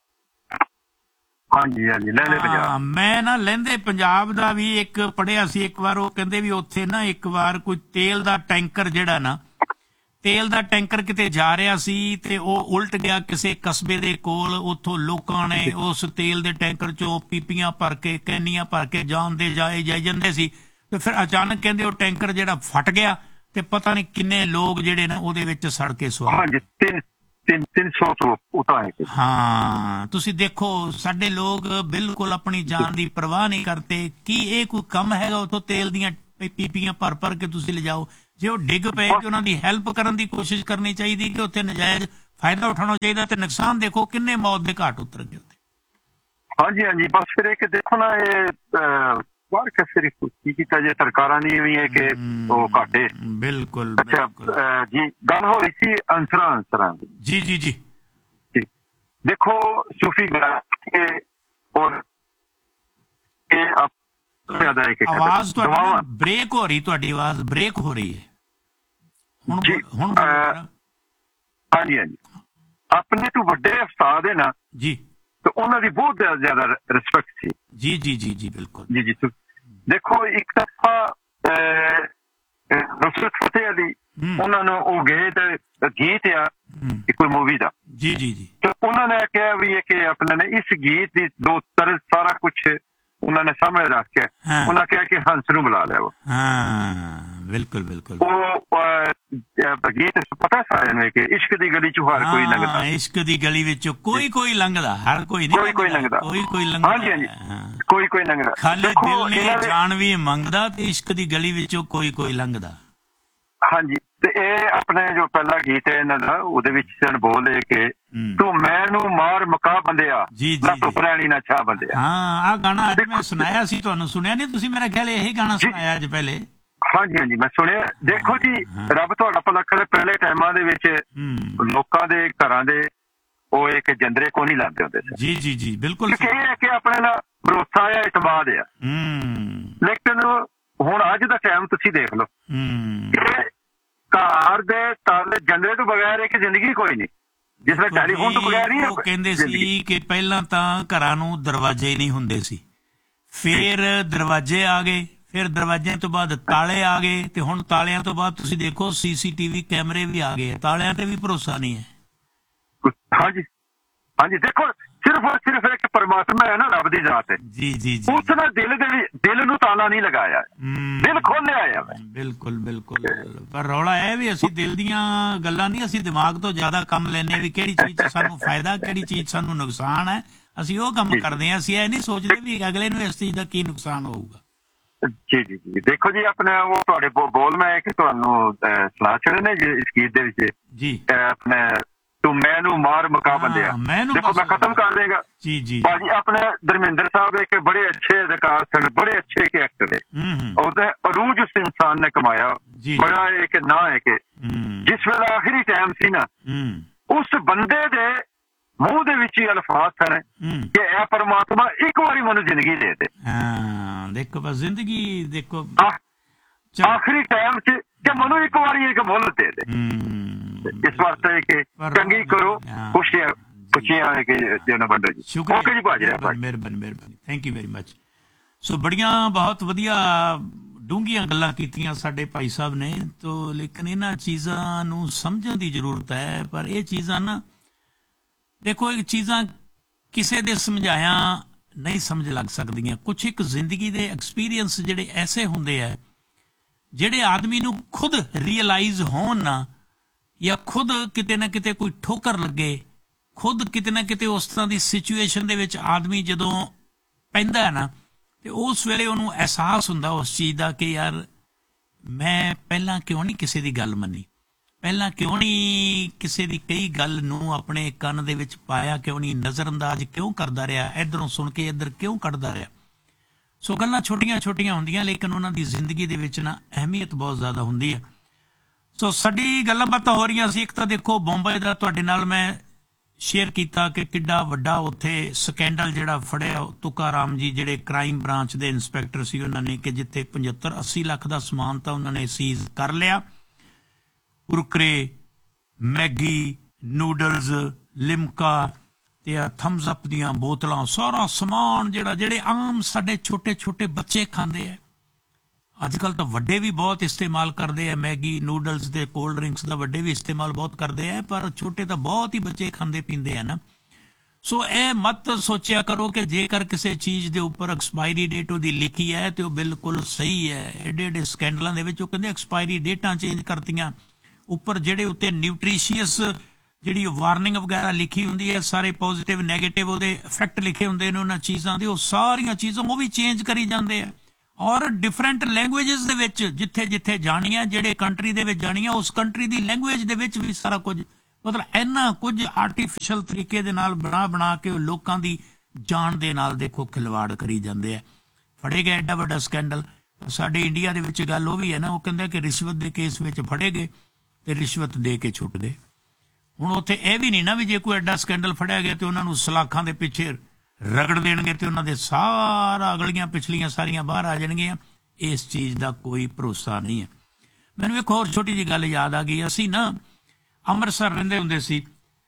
ਹਾਂਜੀ ਹਾਂਜੀ, ਲਹਿੰਦੇ ਪੰਜਾਬ। ਮੈਂ ਨਾ ਲਹਿੰਦੇ ਪੰਜਾਬ ਦਾ ਵੀ ਇੱਕ ਪੜ੍ਹਿਆ ਸੀ ਇੱਕ ਵਾਰ। ਉਹ ਕਹਿੰਦੇ ਵੀ ਉੱਥੇ ਨਾ ਇੱਕ ਵਾਰ ਕੋਈ ਤੇਲ ਦਾ ਟੈਂਕਰ ਜਿਹੜਾ ਨਾ ਤੇਲ ਦਾ ਟੈਂਕਰ ਕਿਤੇ ਜਾ ਰਿਹਾ ਸੀ ਤੇ ਉਹ ਉਲਟ ਗਿਆ ਕਿਸੇ ਕਸਬੇ ਦੇ ਕੋਲ। ਉੱਥੋਂ ਲੋਕਾਂ ਨੇ ਉਸ ਤੇਲ ਦੇ ਟੈਂਕਰ ਚੋਂ ਪੀਪੀਆਂ ਭਰ ਕੇ, ਕੈਨੀਆਂ ਭਰ ਕੇ ਜਾਂਦੇ ਜਾਏ ਜਾਈ ਜਾਂਦੇ ਸੀ। ਤੇ ਫਿਰ ਅਚਾਨਕ ਕਹਿੰਦੇ ਉਹ ਟੈਂਕਰ ਜਿਹੜਾ ਫਟ ਗਿਆ ਤੇ ਪਤਾ ਨਹੀਂ ਕਿੰਨੇ ਲੋਕ ਜਿਹੜੇ ਨਾ ਉਹਦੇ ਵਿੱਚ ਸੜ ਕੇ ਸਵਾਰ। ਹਾਂਜੀ, ਤਿੰਨ ਤਿੰਨ ਤਿੰਨ ਸੌ ਤੋਂ ਉਤਾਂ ਹੈ। ਹਾਂ, ਤੁਸੀਂ ਦੇਖੋ ਸਾਡੇ ਲੋਕ ਬਿਲਕੁਲ ਆਪਣੀ ਜਾਨ ਦੀ ਪਰਵਾਹ ਨਹੀਂ ਕਰਦੇ। ਕੀ ਇਹ ਕੋਈ ਕੰਮ ਹੈਗਾ ਉੱਥੋਂ ਤੇਲ ਦੀਆਂ ਪੀਪੀਆਂ ਭਰ ਭਰ ਕੇ ਤੁਸੀਂ ਲਿਜਾਓ? ਜੇ ਉਹ ਡਿੱਗ ਪਏ ਤੇ ਉਹਨਾਂ ਦੀ ਹੈਲਪ ਕਰਨ ਦੀ ਕੋਸ਼ਿਸ਼ ਕਰਨੀ ਚਾਹੀਦੀ ਕਿ ਉੱਥੇ ਨਜਾਇਜ਼ ਫਾਇਦਾ ਉਠਾਉਣਾ ਚਾਹੀਦਾ। ਤੇ ਨੁਕਸਾਨ ਦੇਖੋ ਕਿੰਨੇ ਮੌਤ ਦੇ ਘਾਟ ਉਤਰ ਗਏ ਉੱਥੇ। ਹਾਂਜੀ ਹਾਂਜੀ, ਬਸ ਫਿਰ ਇੱਕ ਦੇਖੋ ਨਾ ਇਹ ਬਾਹਰ ਕਿਸੇ ਕੀ ਕੀਤਾ ਜੇ ਸਰਕਾਰਾਂ ਦੀ ਵੀ ਹੈ ਕਿ ਉਹ ਘਾਟੇ। ਬਿਲਕੁਲ ਜੀ, ਗੱਲ ਹੋ ਰਹੀ ਸੀ ਅੰਸਰਾਂ ਅੰਸਰਾਂ ਦੀ। ਜੀ ਜੀ ਜੀ, ਦੇਖੋ ਸੂਫੀ ਔਰ ਆਵਾਜ਼ ਤੁਹਾਡੀ ਬ੍ਰੇਕ ਹੋ ਰਹੀ, ਤੁਹਾਡੀ ਆਵਾਜ਼ ਬ੍ਰੇਕ ਹੋ ਰਹੀ ਹੈ ਹੁਣ ਹੁਣ ਹਾਂਜੀ ਹਾਂਜੀ, ਆਪਣੇ ਤੋਂ ਵੱਡੇ ਉਸਤਾਦ ਹੈ ਨਾ ਜੀ, ਤੇ ਉਹਨਾਂ ਦੀ ਬਹੁਤ ਜ਼ਿਆਦਾ ਰਿਸਪੈਕਟ ਸੀ। ਜੀ ਜੀ ਜੀ ਜੀ, ਬਿਲਕੁਲ ਜੀ ਜੀ। ਦੇਖੋ ਇੱਕ ਦਫਾ ਨੁਸਰਤ ਫਤਿਹ ਅਲੀ ਉਹਨਾਂ ਨੂੰ ਉਹ ਗਏ ਤੇ ਗੀਤ ਆ ਕੋਈ ਮੂਵੀ ਦਾ। ਜੀ ਜੀ ਜੀ, ਤੇ ਉਹਨਾਂ ਨੇ ਕਿਹਾ ਵੀ ਇਹ ਕਿ ਆਪਣੇ ਨੇ ਇਸ ਗੀਤ ਦੀ ਦੋ ਤਰਜ਼ ਸਾਰਾ ਕੁਛ ਉਹਨਾਂ ਨੇ ਸਾਹਮਣੇ ਰੱਖ ਕੇ ਉਹਨਾਂ ਕਿਹਾ ਕਿ ਹੰਸ ਨੂੰ ਬੁਲਾ ਲਿਆ। ਹਾਂ ਬਿਲਕੁਲ ਬਿਲਕੁਲ। ਉਹ ਗੀਤ ਪਤਾ ਸਾਰਿਆਂ ਨੂੰ ਕਿ ਇਸ਼ਕ ਦੀ ਗਲੀ ਚੋਂ ਹਰ ਕੋਈ ਲੰਘਦਾ। ਇਸ਼ਕ ਦੀ ਗਲੀ ਵਿੱਚੋਂ ਕੋਈ ਕੋਈ ਲੰਘਦਾ, ਹਰ ਕੋਈ ਨਹੀਂ, ਕੋਈ ਕੋਈ ਲੰਘਦਾ, ਕੋਈ ਕੋਈ ਲੰਘਦਾ। ਹਾਂਜੀ ਹਾਂਜੀ, ਕੋਈ ਕੋਈ ਲੰਘਦਾ। ਖਾਲੀ ਦਿਲ ਨੇ ਜਾਨ ਵੀ ਮੰਗਦਾ ਤੇ ਇਸ਼ਕ ਦੀ ਗਲੀ ਵਿੱਚੋਂ ਕੋਈ ਕੋਈ ਲੰਘਦਾ। ਹਾਂਜੀ, ਤੇ ਇਹ ਆਪਣੇ ਜੋ ਪਹਿਲਾ ਗੀਤ ਹੈ ਇਹਨਾਂ ਦਾ, ਉਹਦੇ ਵਿੱਚ ਸਨ ਬੋਲੇ ਕਿ ਤੂੰ ਮੈਨੂੰ ਮਾਰ ਮਕਾ ਬੰਦਿਆ ਨਾ ਧੁੱਪ ਰਹਿਣੀ ਨਾ ਛਾਂ ਬੰਦਿਆ। ਹਾਂ, ਆਹ ਗਾਣਾ ਅੱਜ ਮੈਂ ਸੁਣਾਇਆ ਸੀ ਤੁਹਾਨੂੰ, ਸੁਣਿਆ ਨਹੀਂ ਤੁਸੀਂ? ਮੇਰਾ ਖਿਆਲ ਇਹੀ ਗਾਣਾ ਸੁਣਾਇਆ ਅੱਜ ਪਹਿਲੇ। ਹਾਂਜੀ ਹਾਂਜੀ, ਮੈਂ ਸੁਣਿਆ। ਦੇਖੋ ਜੀ, ਰੱਬ ਤੁਹਾਡਾ ਭਲਾ ਕਰੇ, ਪਹਿਲੇ ਟਾਈਮਾਂ ਦੇ ਵਿੱਚ ਲੋਕਾਂ ਦੇ ਘਰਾਂ ਦੇ ਉਹ ਇੱਕ ਜੰਦਰੇ ਕੋ ਨਹੀਂ ਲਾਉਂਦੇ ਹੁੰਦੇ ਸੀ। ਜੀ ਜੀ ਜੀ, ਬਿਲਕੁਲ। ਇਹ ਹੈ ਕਿ ਆਪਣੇ ਨਾਲ ਭਰੋਸਾ ਆ, ਇਤਮਾਦ ਆ। ਲੇਕਿਨ ਹੁਣ ਅੱਜ ਦਾ ਟਾਈਮ ਤੁਸੀਂ ਦੇਖ ਲਓ, ਘਰ ਦੇ ਤਾਲੇ ਜੰਦਰੇ ਤੋਂ ਬਗੈਰ ਇੱਕ ਜ਼ਿੰਦਗੀ ਕੋਈ ਨਹੀਂ, ਜਿਸ ਤਰ੍ਹਾਂ ਟੈਲੀਫੋਨ ਤੋਂ ਬਗੈਰ ਹੀ। ਉਹ ਕਹਿੰਦੇ ਸੀ ਕਿ ਪਹਿਲਾਂ ਤਾਂ ਘਰਾਂ ਨੂੰ ਦਰਵਾਜ਼ੇ ਹੀ ਨਹੀਂ ਹੁੰਦੇ ਸੀ, ਫਿਰ ਦਰਵਾਜ਼ੇ ਆ ਗਏ, ਫਿਰ ਦਰਵਾਜ਼ਿਆਂ ਤੋਂ ਬਾਅਦ ਤਾਲੇ ਆ ਗਏ, ਤੇ ਹੁਣ ਤਾਲਿਆਂ ਤੋਂ ਬਾਅਦ ਤੁਸੀਂ ਦੇਖੋ ਸੀਸੀਟੀਵੀ ਕੈਮਰੇ ਵੀ ਆ ਗਏ। ਤਾਲਿਆਂ ਤੇ ਵੀ ਭਰੋਸਾ ਨਹੀਂ ਹੈ। ਹਾਂਜੀ ਹਾਂਜੀ, ਦੇਖੋ ਸਿਰਫ ਔਰ ਸਿਰਫ ਇੱਕ ਪਰਮਾਤਮਾ ਹੈ ਨਾ, ਰੱਬ ਦੀ ਜ਼ਾਤ ਹੈ ਜੀ ਜੀ ਜੀ, ਉਸ ਨੇ ਦਿਲ ਦੇ ਦਿਲ ਨੂੰ ਤਾਲਾ ਨਹੀਂ ਲਗਾਇਆ, ਦਿਲ ਖੋਲਿਆ ਆ। ਬਿਲਕੁਲ ਬਿਲਕੁਲ, ਪਰ ਰੌਲਾ ਇਹ ਵੀ ਅਸੀਂ ਦਿਲ ਦੀਆਂ ਗੱਲਾਂ ਨਹੀਂ, ਅਸੀਂ ਦਿਮਾਗ ਤੋਂ ਜ਼ਿਆਦਾ ਕੰਮ ਲੈਂਦੇ ਵੀ ਕਿਹੜੀ ਚੀਜ਼ 'ਚ ਸਾਨੂੰ ਫਾਇਦਾ, ਕਿਹੜੀ ਚੀਜ਼ ਸਾਨੂੰ ਨੁਕਸਾਨ ਹੈ, ਅਸੀਂ ਉਹ ਕੰਮ ਕਰਦੇ ਹਾਂ। ਅਸੀਂ ਇਹ ਨਹੀਂ ਸੋਚਦੇ ਵੀ ਅਗਲੇ ਨੂੰ ਇਸ ਚੀਜ਼ ਦਾ ਕੀ ਨੁਕਸਾਨ ਹੋਊਗਾ। ਜੀ ਜੀ ਜੀ, ਦੇਖੋ ਜੀ ਆਪਣੇ ਉਹ ਤੁਹਾਡੇ ਬੋਲ ਮੈਂ ਕਿ ਤੁਹਾਨੂੰ ਸਲਾਹ ਛੜੇ ਨੇ ਜੀ ਇਸ ਗੀਤ ਦੇ ਵਿੱਚ ਜੀ, ਆਪਣੇ ਤੂੰ ਮੈਨੂੰ ਮਾਰ ਮੁਕਾ ਬੰਦਿਆ, ਦੇਖੋ ਮੈਂ ਖਤਮ ਕਰ ਦੇਗਾ ਜੀ ਜੀ ਭਾਜੀ। ਆਪਣੇ ਧਰਮਿੰਦਰ ਸਾਹਿਬ ਇੱਕ ਬੜੇ ਅੱਛੇ ਅਦਾਕਾਰ ਸਨ, ਬੜੇ ਅੱਛੇ ਇੱਕ ਐਕਟਰ ਹੈ, ਉਹਦਾ ਅਰੂਜ ਉਸ ਇਨਸਾਨ ਨੇ ਕਮਾਇਆ, ਬੜਾ ਇੱਕ ਨਾਂ ਹੈ ਕਿ ਜਿਸ ਵੇਲੇ ਆਖਰੀ ਟਾਈਮ ਸੀ ਨਾ, ਉਸ ਬੰਦੇ ਦੇ ਮੂੰਹ ਦੇ ਵਿੱਚ ਹੀ ਅਲਫਾਜ਼ ਸਨ ਕਿ ਇਹ ਪਰਮਾਤਮਾ ਇੱਕ ਵਾਰੀ ਮੈਨੂੰ ਜ਼ਿੰਦਗੀ ਦੇ ਦੇ। ਹਾਂ ਦੇਖੋ ਬਸ ਜ਼ਿੰਦਗੀ ਦੇਖੋ ਆਖਰੀ ਟਾਈਮ 'ਚ ਕਿ ਮੈਨੂੰ ਇੱਕ ਵਾਰੀ ਇੱਕ ਮੁੱਲ ਦੇ ਦੇ। ਇਸ ਵਾਸਤੇ ਕਿ ਚੰਗੀ ਕਰੋ, ਖੁਸ਼ੀਆਂ ਖੁਸ਼ੀਆਂ ਕਿ ਜਨ ਵੰਡੋ ਜੀ। ਓਕੇ ਜੀ ਭਾਜੀ, ਮਿਹਰਬਾਨੀ ਮਿਹਰਬਾਨੀ, ਥੈਂਕ ਯੂ ਵੈਰੀ ਮਚ। ਸੋ ਬੜੀਆਂ ਬਹੁਤ ਵਧੀਆ ਡੂੰਘੀਆਂ ਗੱਲਾਂ ਕੀਤੀਆਂ ਸਾਡੇ ਭਾਈ ਸਾਹਿਬ ਨੇ, ਤੋ ਲੇਕਿਨ ਇਹਨਾਂ ਚੀਜ਼ਾਂ ਨੂੰ ਸਮਝਣ ਦੀ ਜ਼ਰੂਰਤ ਹੈ। ਪਰ ਇਹ ਚੀਜ਼ਾਂ ਨਾ ਦੇਖੋ, ਇਹ ਚੀਜ਼ਾਂ ਕਿਸੇ ਦੇ ਸਮਝਾਇਆ ਨਹੀਂ ਸਮਝ ਲੱਗ ਸਕਦੀਆਂ। ਕੁਛ ਇੱਕ ਜ਼ਿੰਦਗੀ ਦੇ ਐਕਸਪੀਰੀਅੰਸ ਜਿਹੜੇ ਐਸੇ ਹੁੰਦੇ ਆ ਜਿਹੜੇ ਆਦਮੀ ਨੂੰ ਖੁਦ ਰੀਅਲਾਈਜ਼ ਹੋਣ ਨਾ, ਜਾਂ ਖੁਦ ਕਿਤੇ ਨਾ ਕਿਤੇ ਕੋਈ ਠੋਕਰ ਲੱਗੇ, ਖੁਦ ਕਿਤੇ ਨਾ ਕਿਤੇ ਉਸ ਤਰ੍ਹਾਂ ਦੀ ਸਿਚੁਏਸ਼ਨ ਦੇ ਵਿੱਚ ਆਦਮੀ ਜਦੋਂ ਪੈਂਦਾ ਹੈ ਨਾ, ਤੇ ਉਸ ਵੇਲੇ ਉਹਨੂੰ ਅਹਿਸਾਸ ਹੁੰਦਾ ਉਸ ਚੀਜ਼ ਦਾ ਕਿ ਯਾਰ ਮੈਂ ਪਹਿਲਾਂ ਕਿਉਂ ਨਹੀਂ ਕਿਸੇ ਦੀ ਗੱਲ ਮੰਨੀ, ਪਹਿਲਾਂ ਕਿਉਂ ਨਹੀਂ ਕਿਸੇ ਦੀ ਕਈ ਗੱਲ ਨੂੰ ਆਪਣੇ ਕੰਨ ਦੇ ਵਿੱਚ ਪਾਇਆ, ਕਿਉਂ ਨਹੀਂ ਨਜ਼ਰਅੰਦਾਜ਼ ਕਿਉਂ ਕਰਦਾ ਰਿਹਾ, ਇੱਧਰੋਂ ਸੁਣ ਕੇ ਇੱਧਰ ਕਿਉਂ ਕੱਢਦਾ ਰਿਹਾ। ਸੋ ਗੱਲਾਂ ਛੋਟੀਆਂ ਛੋਟੀਆਂ ਹੁੰਦੀਆਂ, ਲੇਕਿਨ ਉਹਨਾਂ ਦੀ ਜ਼ਿੰਦਗੀ ਦੇ ਵਿੱਚ ਨਾ ਅਹਿਮੀਅਤ ਬਹੁਤ ਜ਼ਿਆਦਾ ਹੁੰਦੀ ਹੈ। ਸੋ ਸਾਡੀ ਗੱਲਾਂ ਬਾਤਾਂ ਹੋ ਰਹੀਆਂ ਸੀ। ਇੱਕ ਤਾਂ ਦੇਖੋ ਬੰਬਈ ਦਾ ਤੁਹਾਡੇ ਨਾਲ ਮੈਂ ਸ਼ੇਅਰ ਕੀਤਾ ਕਿ ਕਿੱਡਾ ਵੱਡਾ ਉੱਥੇ ਸਕੈਂਡਲ ਜਿਹੜਾ ਫੜਿਆ, ਤੁਕਾਰਾਮ ਜੀ ਜਿਹੜੇ ਕ੍ਰਾਈਮ ਬ੍ਰਾਂਚ ਦੇ ਇੰਸਪੈਕਟਰ ਸੀ, ਉਹਨਾਂ ਨੇ ਕਿ ਜਿੱਥੇ ਪਝੱਤਰ ਅੱਸੀ ਲੱਖ ਦਾ ਸਮਾਨ ਤਾਂ ਉਹਨਾਂ ਨੇ ਸੀਜ਼ ਕਰ ਲਿਆ। ਕੁਰਕਰੇ, ਮੈਗੀ, ਨੂਡਲਸ, ਲਿਮਕਾ ਤੇ ਥਮਸ ਅਪ ਦੀਆਂ ਬੋਤਲਾਂ, ਸਾਰਾ ਸਮਾਨ ਜਿਹੜਾ ਜਿਹੜੇ ਆਮ ਸਾਡੇ ਛੋਟੇ ਛੋਟੇ ਬੱਚੇ ਖਾਂਦੇ ਆ। ਅੱਜ ਕੱਲ੍ਹ ਤਾਂ ਵੱਡੇ ਵੀ ਬਹੁਤ ਇਸਤੇਮਾਲ ਕਰਦੇ ਆ, ਮੈਗੀ ਨੂਡਲਸ ਦੇ ਕੋਲਡ ਡਰਿੰਕਸ ਦਾ ਵੱਡੇ ਵੀ ਇਸਤੇਮਾਲ ਬਹੁਤ ਕਰਦੇ ਆ, ਪਰ ਛੋਟੇ ਤਾਂ ਬਹੁਤ ਹੀ ਬੱਚੇ ਖਾਂਦੇ ਪੀਂਦੇ ਆ ਨਾ। ਸੋ ਇਹ ਮਤ ਸੋਚਿਆ ਕਰੋ ਕਿ ਜੇਕਰ ਕਿਸੇ ਚੀਜ਼ ਦੇ ਉੱਪਰ ਐਕਸਪਾਇਰੀ ਡੇਟ ਉਹਦੀ ਲਿਖੀ ਹੈ ਤੇ ਉਹ ਬਿਲਕੁਲ ਸਹੀ ਹੈ। ਐਡੇ ਐਡੇ ਸਕੈਂਡਲਾਂ ਦੇ ਵਿੱਚ ਉਹ ਕਹਿੰਦੇ ਐਕਸਪਾਇਰੀ ਡੇਟਾਂ ਚੇਂਜ ਕਰਤੀਆਂ, ਉੱਪਰ ਜਿਹੜੇ ਉੱਤੇ ਨਿਊਟ੍ਰੀਸ਼ੀਅਸ ਜਿਹੜੀ ਵਾਰਨਿੰਗ ਵਗੈਰਾ ਲਿਖੀ ਹੁੰਦੀ ਹੈ, ਸਾਰੇ ਪੋਜ਼ੀਟਿਵ ਨੈਗੇਟਿਵ ਉਹਦੇ ਇਫੈਕਟ ਲਿਖੇ ਹੁੰਦੇ ਨੇ ਉਹਨਾਂ ਚੀਜ਼ਾਂ ਦੇ, ਉਹ ਸਾਰੀਆਂ ਚੀਜ਼ਾਂ ਉਹ ਵੀ ਚੇਂਜ ਕਰੀ ਜਾਂਦੇ ਆ। ਔਰ ਡਿਫਰੈਂਟ ਲੈਂਗੁਏਜਸ ਦੇ ਵਿੱਚ ਜਿੱਥੇ ਜਿੱਥੇ ਜਾਣੀਆਂ, ਜਿਹੜੇ ਕੰਟਰੀ ਦੇ ਵਿੱਚ ਜਾਣੀਆਂ, ਉਸ ਕੰਟਰੀ ਦੀ ਲੈਂਗੁਏਜ ਦੇ ਵਿੱਚ ਵੀ ਸਾਰਾ ਕੁਝ, ਮਤਲਬ ਇੰਨਾ ਕੁਝ ਆਰਟੀਫਿਸ਼ਲ ਤਰੀਕੇ ਦੇ ਨਾਲ ਬਣਾ ਬਣਾ ਕੇ ਉਹ ਲੋਕਾਂ ਦੀ ਜਾਨ ਦੇ ਨਾਲ ਦੇਖੋ ਖਿਲਵਾੜ ਕਰੀ ਜਾਂਦੇ ਆ। ਫੜੇ ਗਏ ਐਡਾ ਵੱਡਾ ਸਕੈਂਡਲ। ਸਾਡੇ ਇੰਡੀਆ ਦੇ ਵਿੱਚ ਗੱਲ ਉਹ ਵੀ ਹੈ ਨਾ, ਉਹ ਕਹਿੰਦੇ ਕਿ ਰਿਸ਼ਵਤ ਦੇ ਕੇਸ ਵਿੱਚ ਫੜੇ ਗਏ ਤੇ ਰਿਸ਼ਵਤ ਦੇ ਕੇ ਛੁੱਟ ਗਏ। ਹੁਣ ਉੱਥੇ ਇਹ ਵੀ ਨਹੀਂ ਨਾ ਵੀ ਜੇ ਕੋਈ ਐਡਾ ਸਕੈਂਡਲ ਫੜਿਆ ਗਿਆ ਤੇ ਉਹਨਾਂ ਨੂੰ ਸਲਾਖਾਂ ਦੇ ਪਿੱਛੇ ਰਗੜ ਦੇਣਗੇ ਤੇ ਉਹਨਾਂ ਦੇ ਸਾਰਾ ਅਗਲੀਆਂ ਪਿਛਲੀਆਂ ਸਾਰੀਆਂ ਬਾਹਰ ਆ ਜਾਣਗੀਆਂ। ਇਸ ਚੀਜ਼ ਦਾ ਕੋਈ ਭਰੋਸਾ ਨਹੀਂ ਹੈ। ਮੈਨੂੰ ਇੱਕ ਹੋਰ ਛੋਟੀ ਜਿਹੀ ਗੱਲ ਯਾਦ ਆ ਗਈ। ਅਸੀਂ ਨਾ ਅੰਮ੍ਰਿਤਸਰ ਰਹਿੰਦੇ ਹੁੰਦੇ ਸੀ,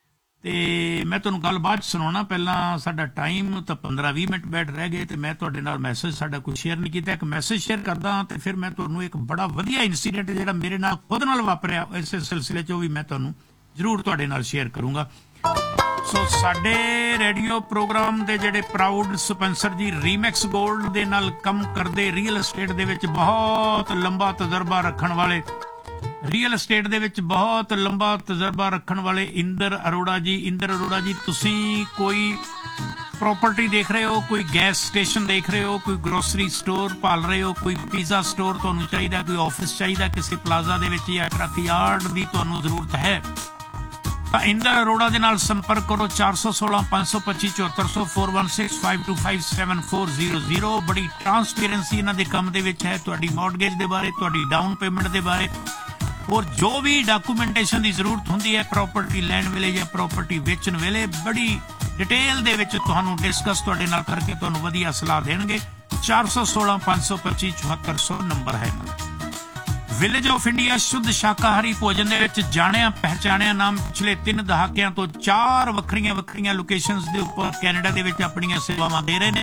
ਤੇ ਮੈਂ ਤੁਹਾਨੂੰ ਗੱਲ ਬਾਅਦ 'ਚ ਸੁਣਾਉਣਾ। ਪਹਿਲਾਂ ਸਾਡਾ ਟਾਈਮ ਤਾਂ ਪੰਦਰਾਂ ਵੀਹ ਮਿੰਟ ਬੈਠ ਰਹਿ ਗਏ ਤੇ ਮੈਂ ਤੁਹਾਡੇ ਨਾਲ ਮੈਸੇਜ ਸਾਡਾ ਕੁਝ ਸ਼ੇਅਰ ਨਹੀਂ ਕੀਤਾ। ਇੱਕ ਮੈਸੇਜ ਸ਼ੇਅਰ ਕਰਦਾ ਤੇ ਫਿਰ ਮੈਂ ਤੁਹਾਨੂੰ ਇੱਕ ਬੜਾ ਵਧੀਆ ਇਨਸੀਡੈਂਟ ਜਿਹੜਾ ਮੇਰੇ ਨਾਲ ਖੁਦ ਨਾਲ ਵਾਪਰਿਆ ਇਸੇ ਸਿਲਸਿਲੇ 'ਚ ਉਹ ਵੀ ਮੈਂ ਤੁਹਾਨੂੰ ਜ਼ਰੂਰ ਤੁਹਾਡੇ ਨਾਲ ਸ਼ੇਅਰ ਕਰੂੰਗਾ। ਸੋ ਸਾਡੇ ਰੇਡੀਓ ਪ੍ਰੋਗਰਾਮ ਦੇ ਜਿਹੜੇ ਪ੍ਰਾਊਡ ਸਪਾਂਸਰ ਜੀ ਰੀਮੈਕਸ ਗੋਲਡ ਦੇ ਨਾਲ ਕੰਮ ਕਰਦੇ, ਰੀਅਲ ਐਸਟੇਟ ਦੇ ਵਿੱਚ ਬਹੁਤ ਲੰਬਾ ਤਜਰਬਾ ਰੱਖਣ ਵਾਲੇ ਰੀਅਲ ਐਸਟੇਟ ਦੇ ਵਿੱਚ ਬਹੁਤ ਲੰਬਾ ਤਜਰਬਾ ਰੱਖਣ ਵਾਲੇ ਇੰਦਰ ਅਰੋੜਾ ਜੀ। ਇੰਦਰ ਅਰੋੜਾ ਜੀ, ਤੁਸੀਂ ਕੋਈ ਪ੍ਰੋਪਰਟੀ ਦੇਖ ਰਹੇ ਹੋ, ਕੋਈ ਗੈਸ ਸਟੇਸ਼ਨ ਦੇਖ ਰਹੇ ਹੋ, ਕੋਈ ਗਰੋਸਰੀ ਸਟੋਰ ਭਾਲ ਰਹੇ ਹੋ, ਕੋਈ ਪੀਜ਼ਾ ਸਟੋਰ ਤੁਹਾਨੂੰ ਚਾਹੀਦਾ, ਕੋਈ ਆਫਿਸ ਚਾਹੀਦਾ ਕਿਸੇ ਪਲਾਜ਼ਾ ਦੇ ਵਿੱਚ ਜਾਂ ਟਰੱਕ ਯਾਰਡ ਦੀ ਤੁਹਾਨੂੰ ਜ਼ਰੂਰਤ ਹੈ, ਤਾਂ ਇੰਦਰ ਅਰੋੜਾ ਦੇ ਨਾਲ ਸੰਪਰਕ ਕਰੋ। ਚਾਰ ਸੌ ਸੋਲਾਂ ਪੰਜ ਸੌ ਪੱਚੀ ਚੌਹੱਤਰ ਸੌ four one six five to five seven four zero zero. ਬੜੀ ਟਰਾਂਸਪੇਰੈਂਸੀ ਇਹਨਾਂ ਦੇ ਕੰਮ ਦੇ ਵਿੱਚ ਹੈ, ਤੁਹਾਡੀ ਮੌਰਗੇਜ ਦੇ ਬਾਰੇ, ਤੁਹਾਡੀ ਡਾਊਨ ਪੇਮੈਂਟ ਦੇ ਬਾਰੇ, ਔਰ ਜੋ ਵੀ ਡਾਕੂਮੈਂਟੇਸ਼ਨ ਦੀ ਜ਼ਰੂਰਤ ਹੁੰਦੀ ਹੈ ਪ੍ਰਾਪਰਟੀ ਲੈਣ ਵੇਲੇ ਜਾਂ ਪ੍ਰਾਪਰਟੀ ਵੇਚਣ ਵੇਲੇ, ਬੜੀ ਡਿਟੇਲ ਦੇ ਵਿੱਚ ਤੁਹਾਨੂੰ ਡਿਸਕਸ ਤੁਹਾਡੇ ਨਾਲ ਕਰਕੇ ਤੁਹਾਨੂੰ ਵਧੀਆ ਸਲਾਹ ਦੇਣਗੇ। ਚਾਰ ਸੌ ਸੋਲਾਂ ਪੰਜ ਸੌ ਪੱਚੀ ਚੌਹੱਤਰ ਸੌ ਨੰਬਰ ਹੈ। ਵਿਲੇਜ ਆਫ ਇੰਡੀਆ ਸ਼ੁੱਧ ਸ਼ਾਕਾਹਾਰੀ ਭੋਜਨ ਦੇ ਵਿੱਚ ਜਾਣਿਆ ਪਹਿਚਾਣਿਆ ਨਾਮ ਪਿਛਲੇ ਤਿੰਨ ਦਹਾਕਿਆਂ ਤੋਂ ਚਾਰ ਵੱਖਰੀਆਂ ਵੱਖਰੀਆਂ ਲੋਕੇਸ਼ਨਸ ਦੇ ਉੱਪਰ ਕੈਨੇਡਾ ਦੇ ਵਿੱਚ ਆਪਣੀਆਂ ਸੇਵਾਵਾਂ ਦੇ ਰਹੇ ਨੇ।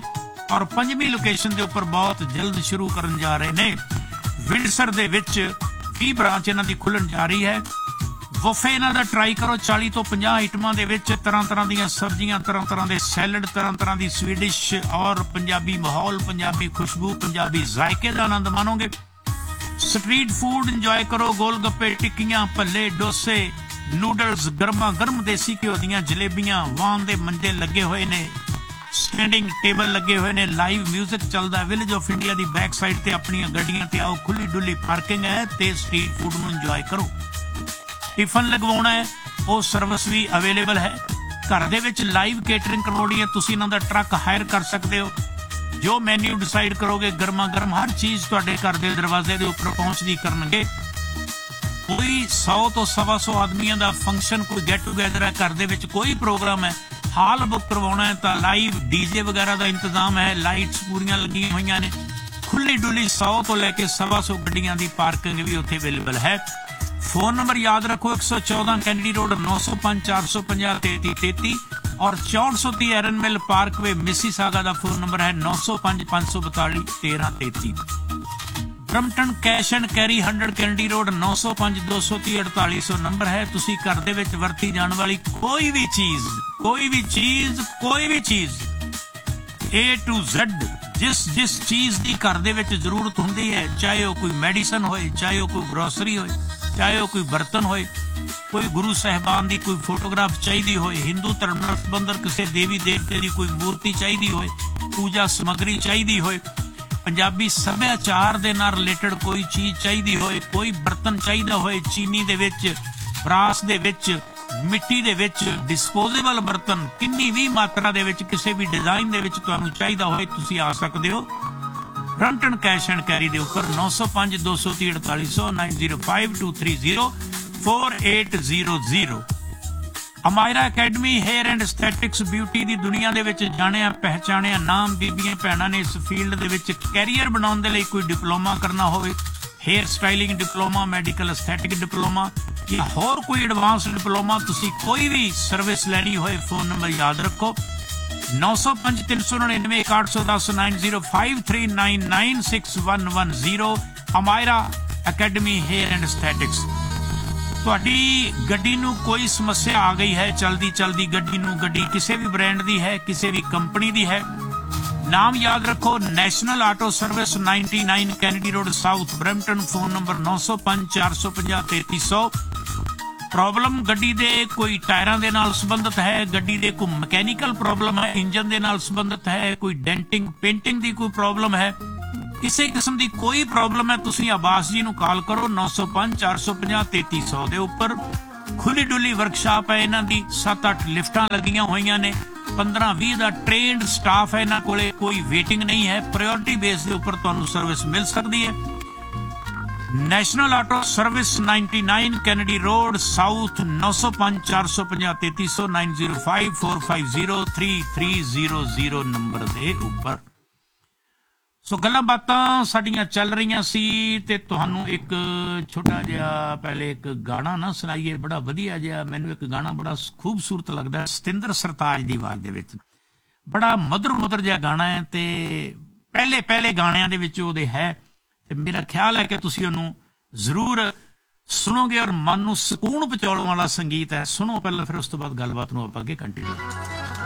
ਔਰ ਪੰਜਵੀਂ ਲੋਕੇਸ਼ਨ ਦੇ ਉੱਪਰ ਬਹੁਤ ਜਲਦ ਸ਼ੁਰੂ ਕਰਨ ਜਾ ਰਹੇ ਨੇ। ਵਿੰਡਸਰ ਦੇ ਵਿੱਚ ਵੀਹ ਬ੍ਰਾਂਚ ਇਹਨਾਂ ਦੀ ਖੁੱਲਣ ਜਾ ਰਹੀ ਹੈ। ਬੁਫੇ ਇਹਨਾਂ ਦਾ ਟਰਾਈ ਕਰੋ, ਚਾਲੀ ਤੋਂ ਪੰਜਾਹ ਆਈਟਮਾਂ ਦੇ ਵਿੱਚ ਤਰ੍ਹਾਂ ਤਰ੍ਹਾਂ ਦੀਆਂ ਸਬਜ਼ੀਆਂ, ਤਰ੍ਹਾਂ ਤਰ੍ਹਾਂ ਦੇ ਸੈਲਡ, ਤਰ੍ਹਾਂ ਤਰ੍ਹਾਂ ਦੀ ਸਵੀਡਿਸ਼ ਔਰ ਪੰਜਾਬੀ ਮਾਹੌਲ, ਪੰਜਾਬੀ ਖੁਸ਼ਬੂ, ਪੰਜਾਬੀ ਜ਼ਾਇਕੇ ਦਾ ਆਨੰਦ ਮਾਣੋਗੇ। ਸਟਰੀਟ ਫੂਡ ਇੰਜੋਏ ਕਰੋ, ਗੋਲ ਗੱਪੇ, ਟਿੱਕੀਆਂ, ਭੱਲੇ, ਡੋਸੇ, ਨੂਡਲਸ, ਗਰਮਾ ਗਰਮ ਦੇਸੀ ਘਿਓ ਦੀਆਂ ਜਲੇਬੀਆਂ, ਵਾਨ ਦੇ ਮੰਜੇ ਲੱਗੇ ਹੋਏ ਨੇ, ਸਟੈਂਡਿੰਗ ਟੇਬਲ ਲੱਗੇ ਹੋਏ ਨੇ, ਲਾਈਵ 뮤직 ਚੱਲਦਾ। Village of India the back side ਤੇ ਆਪਣੀਆਂ ਗੱਡੀਆਂ ਤੇ ਆਓ, ਖੁੱਲੀ ਡੁੱਲੀ ਪਾਰਕਿੰਗ ਹੈ ਤੇ ਸਟਰੀਟ ਫੂਡ ਨੂੰ ਇੰਜੋਏ ਕਰੋ। ਟਿਫਨ ਲਗਵਾਉਣਾ ਹੈ, ਉਹ ਸਰਵਿਸ ਵੀ ਅਵੇਲੇਬਲ ਹੈ। ਘਰ ਦੇ ਵਿੱਚ ਲਾਈਵ ਕੇਟਰਿੰਗ ਕਰਵਾਉਣੀ ਹੈ, ਤੁਸੀਂ ਇਹਨਾਂ ਦਾ ਟਰੱਕ ਹਾਇਰ ਕਰ ਸਕਦੇ ਹੋ। ਜੋ ਮੈਨੂ ਡਿਸਾਈਡ ਕਰੋਗੇ, ਗਰਮਾ ਗਰਮ ਹਰ ਚੀਜ਼ ਤੁਹਾਡੇ ਘਰ ਦੇ ਦਰਵਾਜ਼ੇ ਦੇ ਉੱਪਰ ਪਹੁੰਚਦੀ ਕਰਨਗੇ। ਕੋਈ ਸੌ ਤੋਂ ਸਵਾ ਸੌ ਆਦਮੀਆਂ ਦਾ ਫੰਕਸ਼ਨ, ਕੋਈ ਗੈਟ ਟੂਗੈਦਰ ਹੈ, ਘਰ ਦੇ ਵਿੱਚ ਕੋਈ ਪ੍ਰੋਗਰਾਮ ਹੈ, ਹਾਲ ਬੁੱਕ ਕਰਵਾਉਣਾ ਹੈ ਤਾਂ ਲਾਈਵ ਡੀਜੇ ਵਗੈਰਾ ਦਾ ਇੰਤਜ਼ਾਮ ਹੈ। ਲਾਈਟਸ ਪੂਰੀਆਂ ਲੱਗੀਆਂ ਹੋਈਆਂ ਨੇ। ਖੁੱਲੀ ਡੁੱਲੀ ਸੌ ਤੋਂ ਲੈ ਕੇ ਸਵਾ ਸੌ ਗੱਡੀਆਂ ਦੀ ਪਾਰਕਿੰਗ ਵੀ ਉੱਥੇ ਅਵੇਲੇਬਲ ਹੈ। ਫੋਨ ਨੰਬਰ ਯਾਦ ਰੱਖੋ, ਇੱਕ ਸੌ ਚੌਦਾਂ ਕੈਨੇਡੀ ਰੋਡ, ਨੌ ਸੌ ਪੰਜ ਚਾਰ ਸੌ ਪੰਜਾਹ ਤੇਤੀ ਤੇਤੀ ਔਰ ਚੌਂਹਠ ਸੌ ਤੀਹ ਐਰਨ ਮਿਲ ਪਾਰਕਵੇ ਮਿਸੀਸਾਗਾ ਦਾ ਫੋਨ ਨੰਬਰ ਹੈ ਨੌ ਸੌ ਪੰਜ ਪੰਜ ਸੌ ਬਤਾਲੀ ਤੇਰਾਂ ਤੇਤੀ। Brampton cash and carry hundred Kennedy road, ਨੌ ਸੌ ਪੰਜ ਦੋ ਸੌ ਤੀਹ ਅੜਤਾਲੀ ਸੌ ਨੰਬਰ ਹੈ। ਤੁਸੀਂ ਘਰ ਦੇ ਵਿੱਚ ਵਰਤੀ ਜਾਣ ਵਾਲੀ ਕੋਈ ਵੀ ਚੀਜ਼, ਕੋਈ ਵੀ ਚੀਜ਼, ਕੋਈ ਵੀ ਚੀਜ਼ ਏ ਟੂ ਜ਼ੈਡ, ਜਿਸ ਜਿਸ ਚੀਜ਼ ਦੀ ਘਰ ਦੇ ਵਿੱਚ ਜ਼ਰੂਰਤ ਹੁੰਦੀ ਹੈ, ਚਾਹੇ ਉਹ ਕੋਈ ਮੈਡੀਸਨ ਹੋਏ, ਚਾਹੇ ਉਹ ਕੋਈ ਗਰੋਸਰੀ ਹੋਏ, ਚਾਹੇ ਉਹ ਕੋਈ ਬਰਤਨ ਹੋਏ, ਕੋਈ ਗੁਰੂ ਸਾਹਿਬਾਨ ਦੀ ਕੋਈ ਫੋਟੋਗ੍ਰਾਫ ਚਾਹੀਦੀ ਹੋਏ, ਹਿੰਦੂ ਧਰਮ ਨਾਲ ਸੰਬੰਧਿਤ ਕਿਸੇ ਦੇਵੀ ਦੇਵਤੇ ਦੀ ਕੋਈ ਮੂਰਤੀ ਚਾਹੀਦੀ ਹੋਏ, ਪੂਜਾ ਸਮੱਗਰੀ ਚਾਹੀਦੀ ਹੋਏ, ਪੰਜਾਬੀ ਸੱਭਿਆਚਾਰ ਦੇ ਨਾਲ ਰਿਲੇਟਡ ਕੋਈ ਚੀਜ਼ ਚਾਹੀਦੀ ਹੋਏ, ਕੋਈ ਬਰਤਨ ਚਾਹੀਦਾ ਹੋਏ, ਚੀਨੀ ਦੇ ਵਿੱਚ, ਬਰਾਸ ਦੇ ਵਿੱਚ, ਮਿੱਟੀ ਦੇ ਵਿੱਚ, ਡਿਸਪੋਜ਼ੇਬਲ ਬਰਤਨ ਕਿੰਨੀ ਵੀ ਮਾਤਰਾ ਦੇ ਵਿੱਚ, ਕਿਸੇ ਵੀ ਡਿਜ਼ਾਈਨ ਦੇ ਵਿੱਚ ਤੁਹਾਨੂੰ ਚਾਹੀਦਾ ਹੋਏ, ਤੁਸੀਂ ਆ ਸਕਦੇ ਹੋ ਬਰਮਟਨ ਕੈਸ਼ ਐਂਡ ਕੈਰੀ ਦੇ ਉੱਪਰ ਨੌ ਸੌ ਪੰਜ ਦੋ ਸੌ ਤੀਹ ਅੜਤਾਲੀ ਸੌ, nine zero five two three zero four eight zero zero. Amaira academy hair and ਐਸਥੈਟਿਕਸ beauty ਦੀ ਦੁਨੀਆ ਦੇ ਵਿੱਚ ਜਾਣਿਆ ਪਹਿਚਾਣਿਆ ਨਾਮ। ਬੀਬੀਆਂ ਭੈਣਾਂ ਨੇ ਇਸ ਫੀਲਡ ਦੇ ਵਿੱਚ ਕੈਰੀਅਰ ਬਣਾਉਣ ਦੇ ਲਈ ਕੋਈ ਡਿਪਲੋਮਾ ਕਰਨਾ ਹੋਵੇ, hair styling diploma, medical aesthetic diploma ਜਾਂ ਹੋਰ ਕੋਈ ਐਡਵਾਂਸ ਡਿਪਲੋਮਾ, ਤੁਸੀਂ ਕੋਈ ਵੀ ਸਰਵਿਸ ਲੈਣੀ ਹੋਏ, ਫੋਨ ਨੰਬਰ ਯਾਦ ਰੱਖੋ ਨੌ ਸੌ ਪੰਜ ਤਿੰਨ ਸੌ ਨੜਿਨਵੇਂ ਇੱਕ ਅੱਠ ਸੌ ਦਸ, nine zero five three nine nine six one one zero. Amaira academy hair and ਐਸਥੈਟਿਕਸ। ਤੁਹਾਡੀ ਗੱਡੀ ਨੂੰ ਕੋਈ ਸਮੱਸਿਆ ਆ ਗਈ ਹੈ, ਚਲਦੀ ਚਲਦੀ ਗੱਡੀ ਨੂੰ, ਗੱਡੀ ਕਿਸੇ ਵੀ ਬ੍ਰਾਂਡ ਦੀ ਹੈ, ਕਿਸੇ ਵੀ ਕੰਪਨੀ ਦੀ ਹੈ, ਨਾਮ ਯਾਦ ਰੱਖੋ national auto service ਨਿਨਆਨਵੇਂ Kennedy road south Brampton. Phone number ਨੌ ਸੌ ਪੰਜ ਚਾਰ ਸੌ ਪੰਜਾਹ ਤੇਤੀ ਸੌ। ਪ੍ਰੋਬਲਮ ਗੱਡੀ ਦੇ ਕੋਈ ਟਾਇਰਾਂ ਦੇ ਨਾਲ ਸੰਬੰਧਿਤ ਹੈ, ਗੱਡੀ ਦੇ ਕੋਈ ਮਕੈਨੀਕਲ ਪ੍ਰੋਬਲਮ ਹੈ, ਇੰਜਨ ਦੇ ਨਾਲ ਸੰਬੰਧਿਤ ਹੈ, ਕੋਈ ਡੈਂਟਿੰਗ ਪੇਂਟਿੰਗ ਦੀ ਕੋਈ ਪ੍ਰੋਬਲਮ ਹੈ, ਕਿਸੇ ਕਿਸਮ ਦੀ ਕੋਈ ਪ੍ਰੋਬਲਮ ਹੈ, ਤੁਸੀਂ ਆਬਾਸ ਜੀ ਨੂੰ ਕਾਲ ਕਰੋ ਨੌ ਸੌ ਪੰਜ ਚਾਰ ਸੌ ਪੰਜਾਹ ਤੇਤੀ ਸੌ ਦੇ ਉੱਪਰ। ਖੁੱਲੀ ਡੁੱਲੀ ਵਰਕਸ਼ਾਪ ਹੈ ਇਹਨਾਂ ਦੀ, ਸੱਤ ਅੱਠ ਲਿਫਟਾਂ ਲੱਗੀਆਂ ਹੋਈਆਂ ਨੇ, ਪੰਦਰਾਂ ਵੀਹ ਦਾ ਟ੍ਰੇਨਡ ਸਟਾਫ ਹੈ ਇਹਨਾਂ ਕੋਲੇ, ਕੋਈ ਵੇਟਿੰਗ ਨਹੀਂ ਹੈ, ਪ੍ਰਾਇੋਰਟੀ ਬੇਸ ਦੇ ਉੱਪਰ ਤੁਹਾਨੂੰ ਸਰਵਿਸ ਮਿਲ ਸਕਦੀ ਹੈ। National auto service ਨਿਨਆਨਵੇਂ Kennedy road south ਨੌ ਸੌ ਪੰਜ ਚਾਰ ਸੌ ਪੰਜਾਹ ਤੇਤੀ ਸੌ, nine zero five four five zero three three zero zero number ਦੇ ਉੱਪਰ। ਸੋ ਗੱਲਾਂ ਬਾਤਾਂ ਸਾਡੀਆਂ ਚੱਲ ਰਹੀਆਂ ਸੀ ਤੇ ਤੁਹਾਨੂੰ ਇੱਕ ਛੋਟਾ ਜਿਹਾ ਪਹਿਲੇ ਇੱਕ ਗਾਣਾ ਨਾ ਸੁਣਾਈਏ, ਬੜਾ ਵਧੀਆ ਜਿਹਾ, ਮੈਨੂੰ ਇੱਕ ਗਾਣਾ ਬੜਾ ਖੂਬਸੂਰਤ ਲੱਗਦਾ, ਸਤਿੰਦਰ ਸਰਤਾਜ ਦੀ ਆਵਾਜ਼ ਦੇ ਵਿੱਚ, ਬੜਾ ਮਧੁਰ ਮਧੁਰ ਜਿਹਾ ਗਾਣਾ ਹੈ ਤੇ ਪਹਿਲੇ ਪਹਿਲੇ ਗਾਣਿਆਂ ਦੇ ਵਿੱਚ ਉਹਦੇ ਹੈ ਤੇ ਮੇਰਾ ਖਿਆਲ ਹੈ ਕਿ ਤੁਸੀਂ ਉਹਨੂੰ ਜ਼ਰੂਰ ਸੁਣੋਗੇ ਔਰ ਮਨ ਨੂੰ ਸਕੂਨ ਪਹੁੰਚਾਉਣ ਵਾਲਾ ਸੰਗੀਤ ਹੈ। ਸੁਣੋ ਪਹਿਲਾਂ, ਫਿਰ ਉਸ ਤੋਂ ਬਾਅਦ ਗੱਲਬਾਤ ਨੂੰ ਆਪਾਂ ਅੱਗੇ ਕੰਟੀਨਿਊ